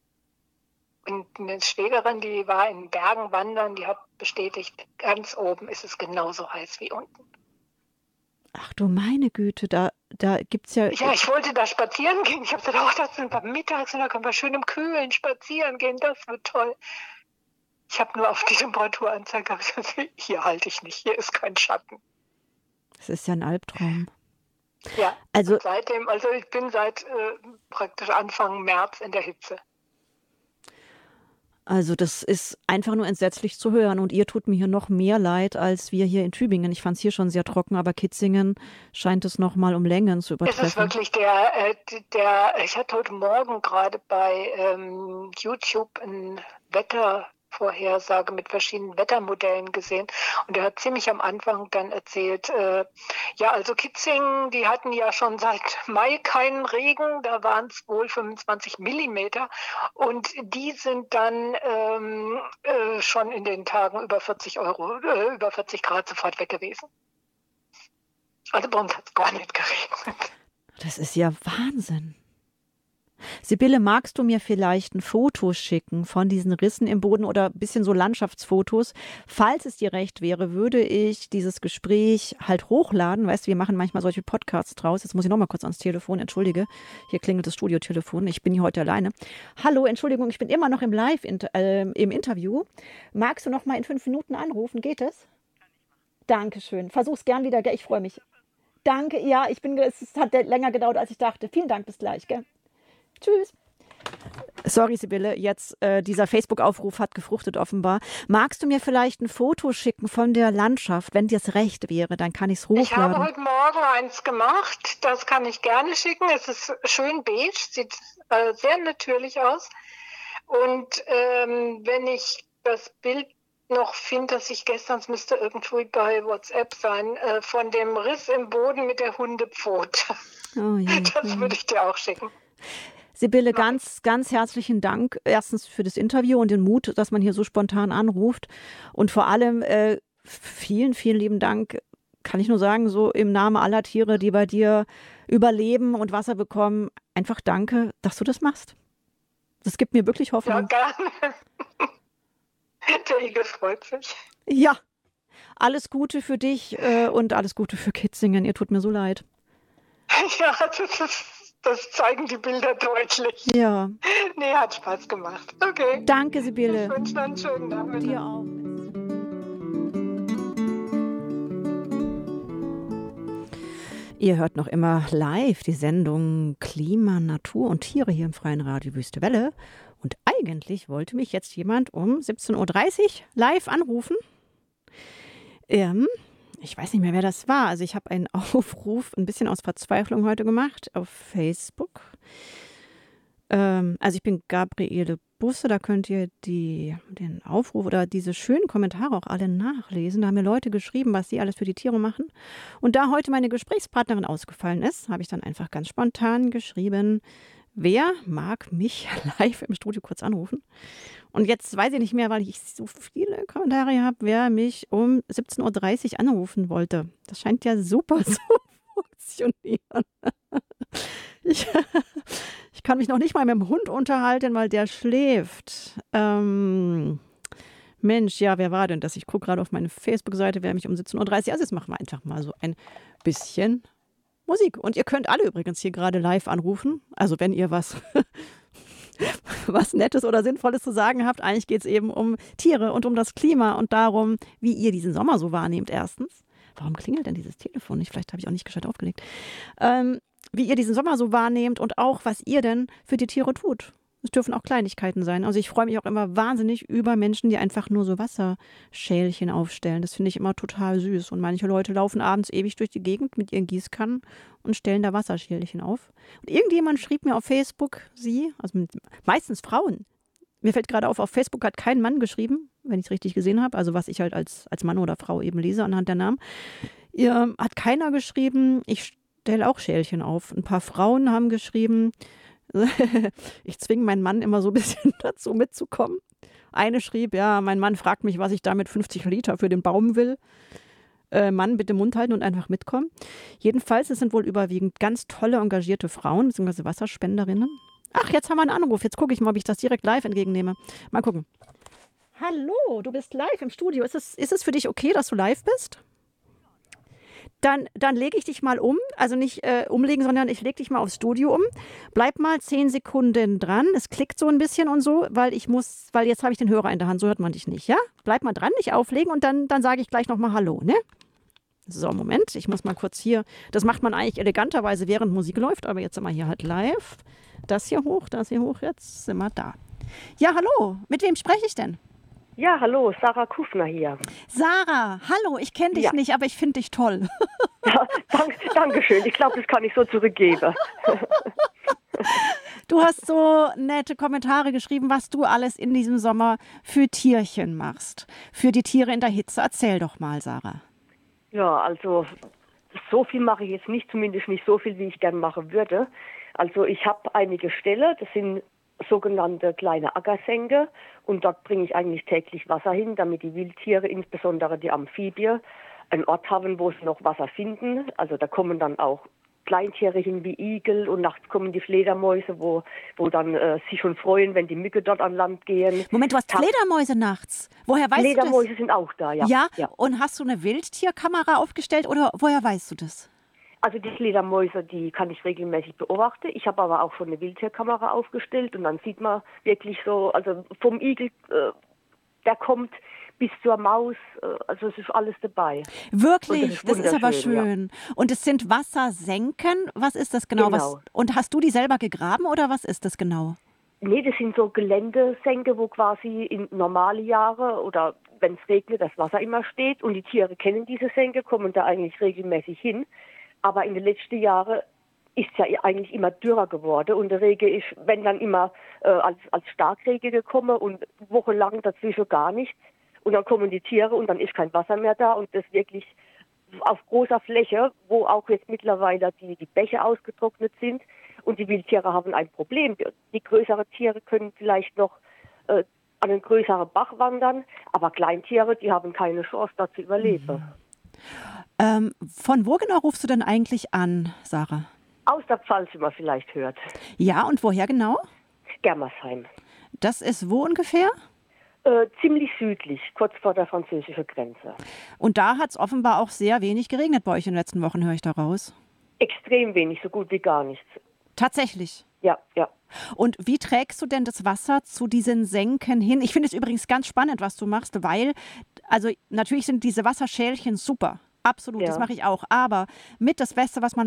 [SPEAKER 4] Und eine Schwägerin, die war in Bergen wandern, die hat bestätigt, ganz oben ist es genauso heiß wie unten.
[SPEAKER 2] Ach du meine Güte, da, da gibt es ja...
[SPEAKER 4] Ja, ich wollte da spazieren gehen. Ich habe gesagt, oh, das sind wir mittags und da können wir schön im Kühlen spazieren gehen, das wird toll. Ich habe nur auf die Temperaturanzeige gesagt, hier halte ich nicht, hier ist kein Schatten.
[SPEAKER 2] Das ist ja ein Albtraum.
[SPEAKER 4] Ja,
[SPEAKER 2] Also
[SPEAKER 4] und seitdem, also ich bin seit äh, praktisch Anfang März in der Hitze.
[SPEAKER 2] Also das ist einfach nur entsetzlich zu hören und ihr tut mir hier noch mehr leid als wir hier in Tübingen. Ich fand es hier schon sehr trocken, aber Kitzingen scheint es noch mal um Längen zu
[SPEAKER 4] Es ist
[SPEAKER 2] übertreffen.
[SPEAKER 4] wirklich der, äh, der, ich hatte heute Morgen gerade bei ähm, YouTube ein Wettervorhersage mit verschiedenen Wettermodellen gesehen und er hat ziemlich am Anfang dann erzählt, äh, ja, also Kitzingen, die hatten ja schon seit Mai keinen Regen, da waren es wohl fünfundzwanzig Millimeter und die sind dann ähm, äh, schon in den Tagen über vierzig Euro, äh, über vierzig Grad sofort weg gewesen. Also bei uns hat es gar nicht geregnet.
[SPEAKER 2] Das ist ja Wahnsinn. Sibylle, magst du mir vielleicht ein Foto schicken von diesen Rissen im Boden oder ein bisschen so Landschaftsfotos? Falls es dir recht wäre, würde ich dieses Gespräch halt hochladen. Weißt du, wir machen manchmal solche Podcasts draus. Jetzt muss ich noch mal kurz ans Telefon. Entschuldige, hier klingelt das Studiotelefon. Ich bin hier heute alleine. Hallo, Entschuldigung, ich bin immer noch im Live äh, im Interview. Magst du noch mal in fünf Minuten anrufen? Geht es? Dankeschön. Versuch's gern wieder, gell? Ich freue mich. Danke, ja, ich bin, es hat länger gedauert, als ich dachte. Vielen Dank, bis gleich, gell? Tschüss. Sorry, Sibylle, jetzt äh, dieser Facebook-Aufruf hat gefruchtet offenbar. Magst du mir vielleicht ein Foto schicken von der Landschaft, wenn dir es recht wäre, dann kann ich es
[SPEAKER 4] Ich habe
[SPEAKER 2] hochladen.
[SPEAKER 4] heute Morgen eins gemacht, das kann ich gerne schicken. Es ist schön beige, sieht äh, sehr natürlich aus. Und ähm, wenn ich das Bild noch finde, das ich gestern, es müsste irgendwo bei WhatsApp sein, äh, von dem Riss im Boden mit der Hundepfote.
[SPEAKER 2] Oh, je,
[SPEAKER 4] Das
[SPEAKER 2] je.
[SPEAKER 4] würde ich dir auch schicken.
[SPEAKER 2] Sibylle, ganz, ganz herzlichen Dank. Erstens für das Interview und den Mut, dass man hier so spontan anruft. Und vor allem äh, vielen, vielen lieben Dank, kann ich nur sagen, so im Namen aller Tiere, die bei dir überleben und Wasser bekommen. Einfach danke, dass du das machst. Das gibt mir wirklich
[SPEAKER 4] Ja,
[SPEAKER 2] Hoffnung.
[SPEAKER 4] gerne. Der Igel freut sich.
[SPEAKER 2] Ja, alles Gute für dich äh, und alles Gute für Kitzingen. Ihr tut mir so leid.
[SPEAKER 4] Ja, das, ist, das zeigen die Bilder deutlich.
[SPEAKER 2] Ja.
[SPEAKER 4] Nee, hat Spaß gemacht. Okay.
[SPEAKER 2] Danke, Sibylle.
[SPEAKER 4] Ich wünsche noch einen schönen Nachmittag.
[SPEAKER 2] Dir auch. Ihr hört noch immer live die Sendung Klima, Natur und Tiere hier im Freien Radio Wüste Welle. Und eigentlich wollte mich jetzt jemand um siebzehn Uhr dreißig live anrufen. Ähm, ich weiß nicht mehr, wer das war. Also ich habe einen Aufruf ein bisschen aus Verzweiflung heute gemacht auf Facebook. Ähm, also ich bin Gabriele Busse, da könnt ihr die, den Aufruf oder diese schönen Kommentare auch alle nachlesen. Da haben mir Leute geschrieben, was sie alles für die Tiere machen. Und da heute meine Gesprächspartnerin ausgefallen ist, habe ich dann einfach ganz spontan geschrieben, wer mag mich live im Studio kurz anrufen? Und jetzt weiß ich nicht mehr, weil ich so viele Kommentare habe, wer mich um siebzehn Uhr dreißig anrufen wollte. Das scheint ja super zu funktionieren. Ich, ich kann mich noch nicht mal mit dem Hund unterhalten, weil der schläft. Ähm, Mensch, ja, wer war denn das? Ich gucke gerade auf meine Facebook-Seite, wer mich um siebzehn Uhr dreißig. Also jetzt machen wir einfach mal so ein bisschen Musik. Und ihr könnt alle übrigens hier gerade live anrufen. Also wenn ihr was, was Nettes oder Sinnvolles zu sagen habt. Eigentlich geht es eben um Tiere und um das Klima und darum, wie ihr diesen Sommer so wahrnehmt erstens. Warum klingelt denn dieses Telefon nicht? Vielleicht habe ich auch nicht gescheit aufgelegt. Ähm, wie ihr diesen Sommer so wahrnehmt und auch, was ihr denn für die Tiere tut. Es dürfen auch Kleinigkeiten sein. Also ich freue mich auch immer wahnsinnig über Menschen, die einfach nur so Wasserschälchen aufstellen. Das finde ich immer total süß. Und manche Leute laufen abends ewig durch die Gegend mit ihren Gießkannen und stellen da Wasserschälchen auf. Und irgendjemand schrieb mir auf Facebook, sie, also mit, meistens Frauen. Mir fällt gerade auf, auf Facebook hat kein Mann geschrieben, wenn ich es richtig gesehen habe. Also was ich halt als, als Mann oder Frau eben lese anhand der Namen. Ihr, hat keiner geschrieben, ich stelle auch Schälchen auf. Ein paar Frauen haben geschrieben, ich zwinge meinen Mann immer so ein bisschen dazu mitzukommen. Eine schrieb, ja, mein Mann fragt mich, was ich da mit fünfzig Liter für den Baum will. Äh, Mann, bitte Mund halten und einfach mitkommen. Jedenfalls, es sind wohl überwiegend ganz tolle, engagierte Frauen, beziehungsweise Wasserspenderinnen. Ach, jetzt haben wir einen Anruf. Jetzt gucke ich mal, ob ich das direkt live entgegennehme. Mal gucken. Hallo, du bist live im Studio. Ist es, ist es für dich okay, dass du live bist? Dann, dann lege ich dich mal um, also nicht äh, umlegen, sondern ich lege dich mal aufs Studio um. Bleib mal zehn Sekunden dran. Es klickt so ein bisschen und so, weil ich muss, weil jetzt habe ich den Hörer in der Hand, so hört man dich nicht, ja? Bleib mal dran, nicht auflegen und dann, dann sage ich gleich nochmal Hallo, ne? So, Moment, ich muss mal kurz hier, das macht man eigentlich eleganterweise, während Musik läuft, aber jetzt sind wir hier halt live. Das hier hoch, das hier hoch, jetzt sind wir da. Ja, hallo, mit wem spreche ich denn?
[SPEAKER 5] Ja, hallo, Sarah Kufner hier.
[SPEAKER 2] Sarah, hallo, ich kenne dich
[SPEAKER 5] ja.
[SPEAKER 2] nicht, aber ich finde dich toll.
[SPEAKER 5] Ja, dank, Dankeschön, ich glaube, das kann ich so zurückgeben.
[SPEAKER 2] Du hast so nette Kommentare geschrieben, was du alles in diesem Sommer für Tierchen machst, für die Tiere in der Hitze. Erzähl doch mal, Sarah.
[SPEAKER 5] Ja, also so viel mache ich jetzt nicht, zumindest nicht so viel, wie ich gern machen würde. Also ich habe einige Ställe, das sind sogenannte kleine Ackersänke und dort bringe ich eigentlich täglich Wasser hin, damit die Wildtiere, insbesondere die Amphibien, einen Ort haben, wo sie noch Wasser finden. Also da kommen dann auch Kleintiere hin wie Igel und nachts kommen die Fledermäuse, wo, wo dann äh, sich schon freuen, wenn die Mücke dort an Land gehen.
[SPEAKER 2] Moment, du hast
[SPEAKER 5] Ta-
[SPEAKER 2] Fledermäuse nachts. Woher weißt
[SPEAKER 5] Fledermäuse
[SPEAKER 2] du das?
[SPEAKER 5] sind auch da, ja.
[SPEAKER 2] ja.
[SPEAKER 5] ja.
[SPEAKER 2] Und hast du eine Wildtierkamera aufgestellt oder woher weißt du das?
[SPEAKER 5] Also die Fledermäuse, die kann ich regelmäßig beobachten. Ich habe aber auch schon eine Wildtierkamera aufgestellt und dann sieht man wirklich so, also vom Igel, äh, der kommt bis zur Maus, äh, also es ist alles dabei.
[SPEAKER 2] Wirklich,
[SPEAKER 5] das ist,
[SPEAKER 2] das ist aber schön.
[SPEAKER 5] Ja.
[SPEAKER 2] Und es sind Wassersenken, was ist das genau?
[SPEAKER 5] Genau.
[SPEAKER 2] Was, und hast du die selber gegraben oder was ist das genau?
[SPEAKER 5] Nee, das sind so Geländesenke, wo quasi in normale Jahre oder wenn es regnet, das Wasser immer steht und die Tiere kennen diese Senke, kommen da eigentlich regelmäßig hin. Aber in den letzten Jahren ist es ja eigentlich immer dürrer geworden und der Regen ist, wenn dann immer äh, als, als Starkregen gekommen und wochenlang dazwischen gar nichts. Und dann kommen die Tiere und dann ist kein Wasser mehr da und das wirklich auf großer Fläche, wo auch jetzt mittlerweile die, die Bäche ausgetrocknet sind und die Wildtiere haben ein Problem. Die, die größeren Tiere können vielleicht noch äh, an einen größeren Bach wandern, aber Kleintiere, die haben keine Chance, da zu überleben.
[SPEAKER 2] Mhm. Ähm, von wo genau rufst du denn eigentlich an, Sarah?
[SPEAKER 5] Aus der Pfalz, wie man vielleicht hört.
[SPEAKER 2] Ja, und woher genau?
[SPEAKER 5] Germersheim.
[SPEAKER 2] Das ist wo ungefähr?
[SPEAKER 5] Äh, ziemlich südlich, kurz vor der französischen Grenze.
[SPEAKER 2] Und da hat es offenbar auch sehr wenig geregnet bei euch in den letzten Wochen, höre ich daraus.
[SPEAKER 5] Extrem wenig, so gut wie gar nichts.
[SPEAKER 2] Tatsächlich.
[SPEAKER 5] Ja, ja.
[SPEAKER 2] Und wie trägst du denn das Wasser zu diesen Senken hin? Ich finde es übrigens ganz spannend, was du machst, weil, also natürlich sind diese Wasserschälchen super. Absolut, das
[SPEAKER 5] Ja.
[SPEAKER 2] mache ich auch. Aber mit das Beste, was man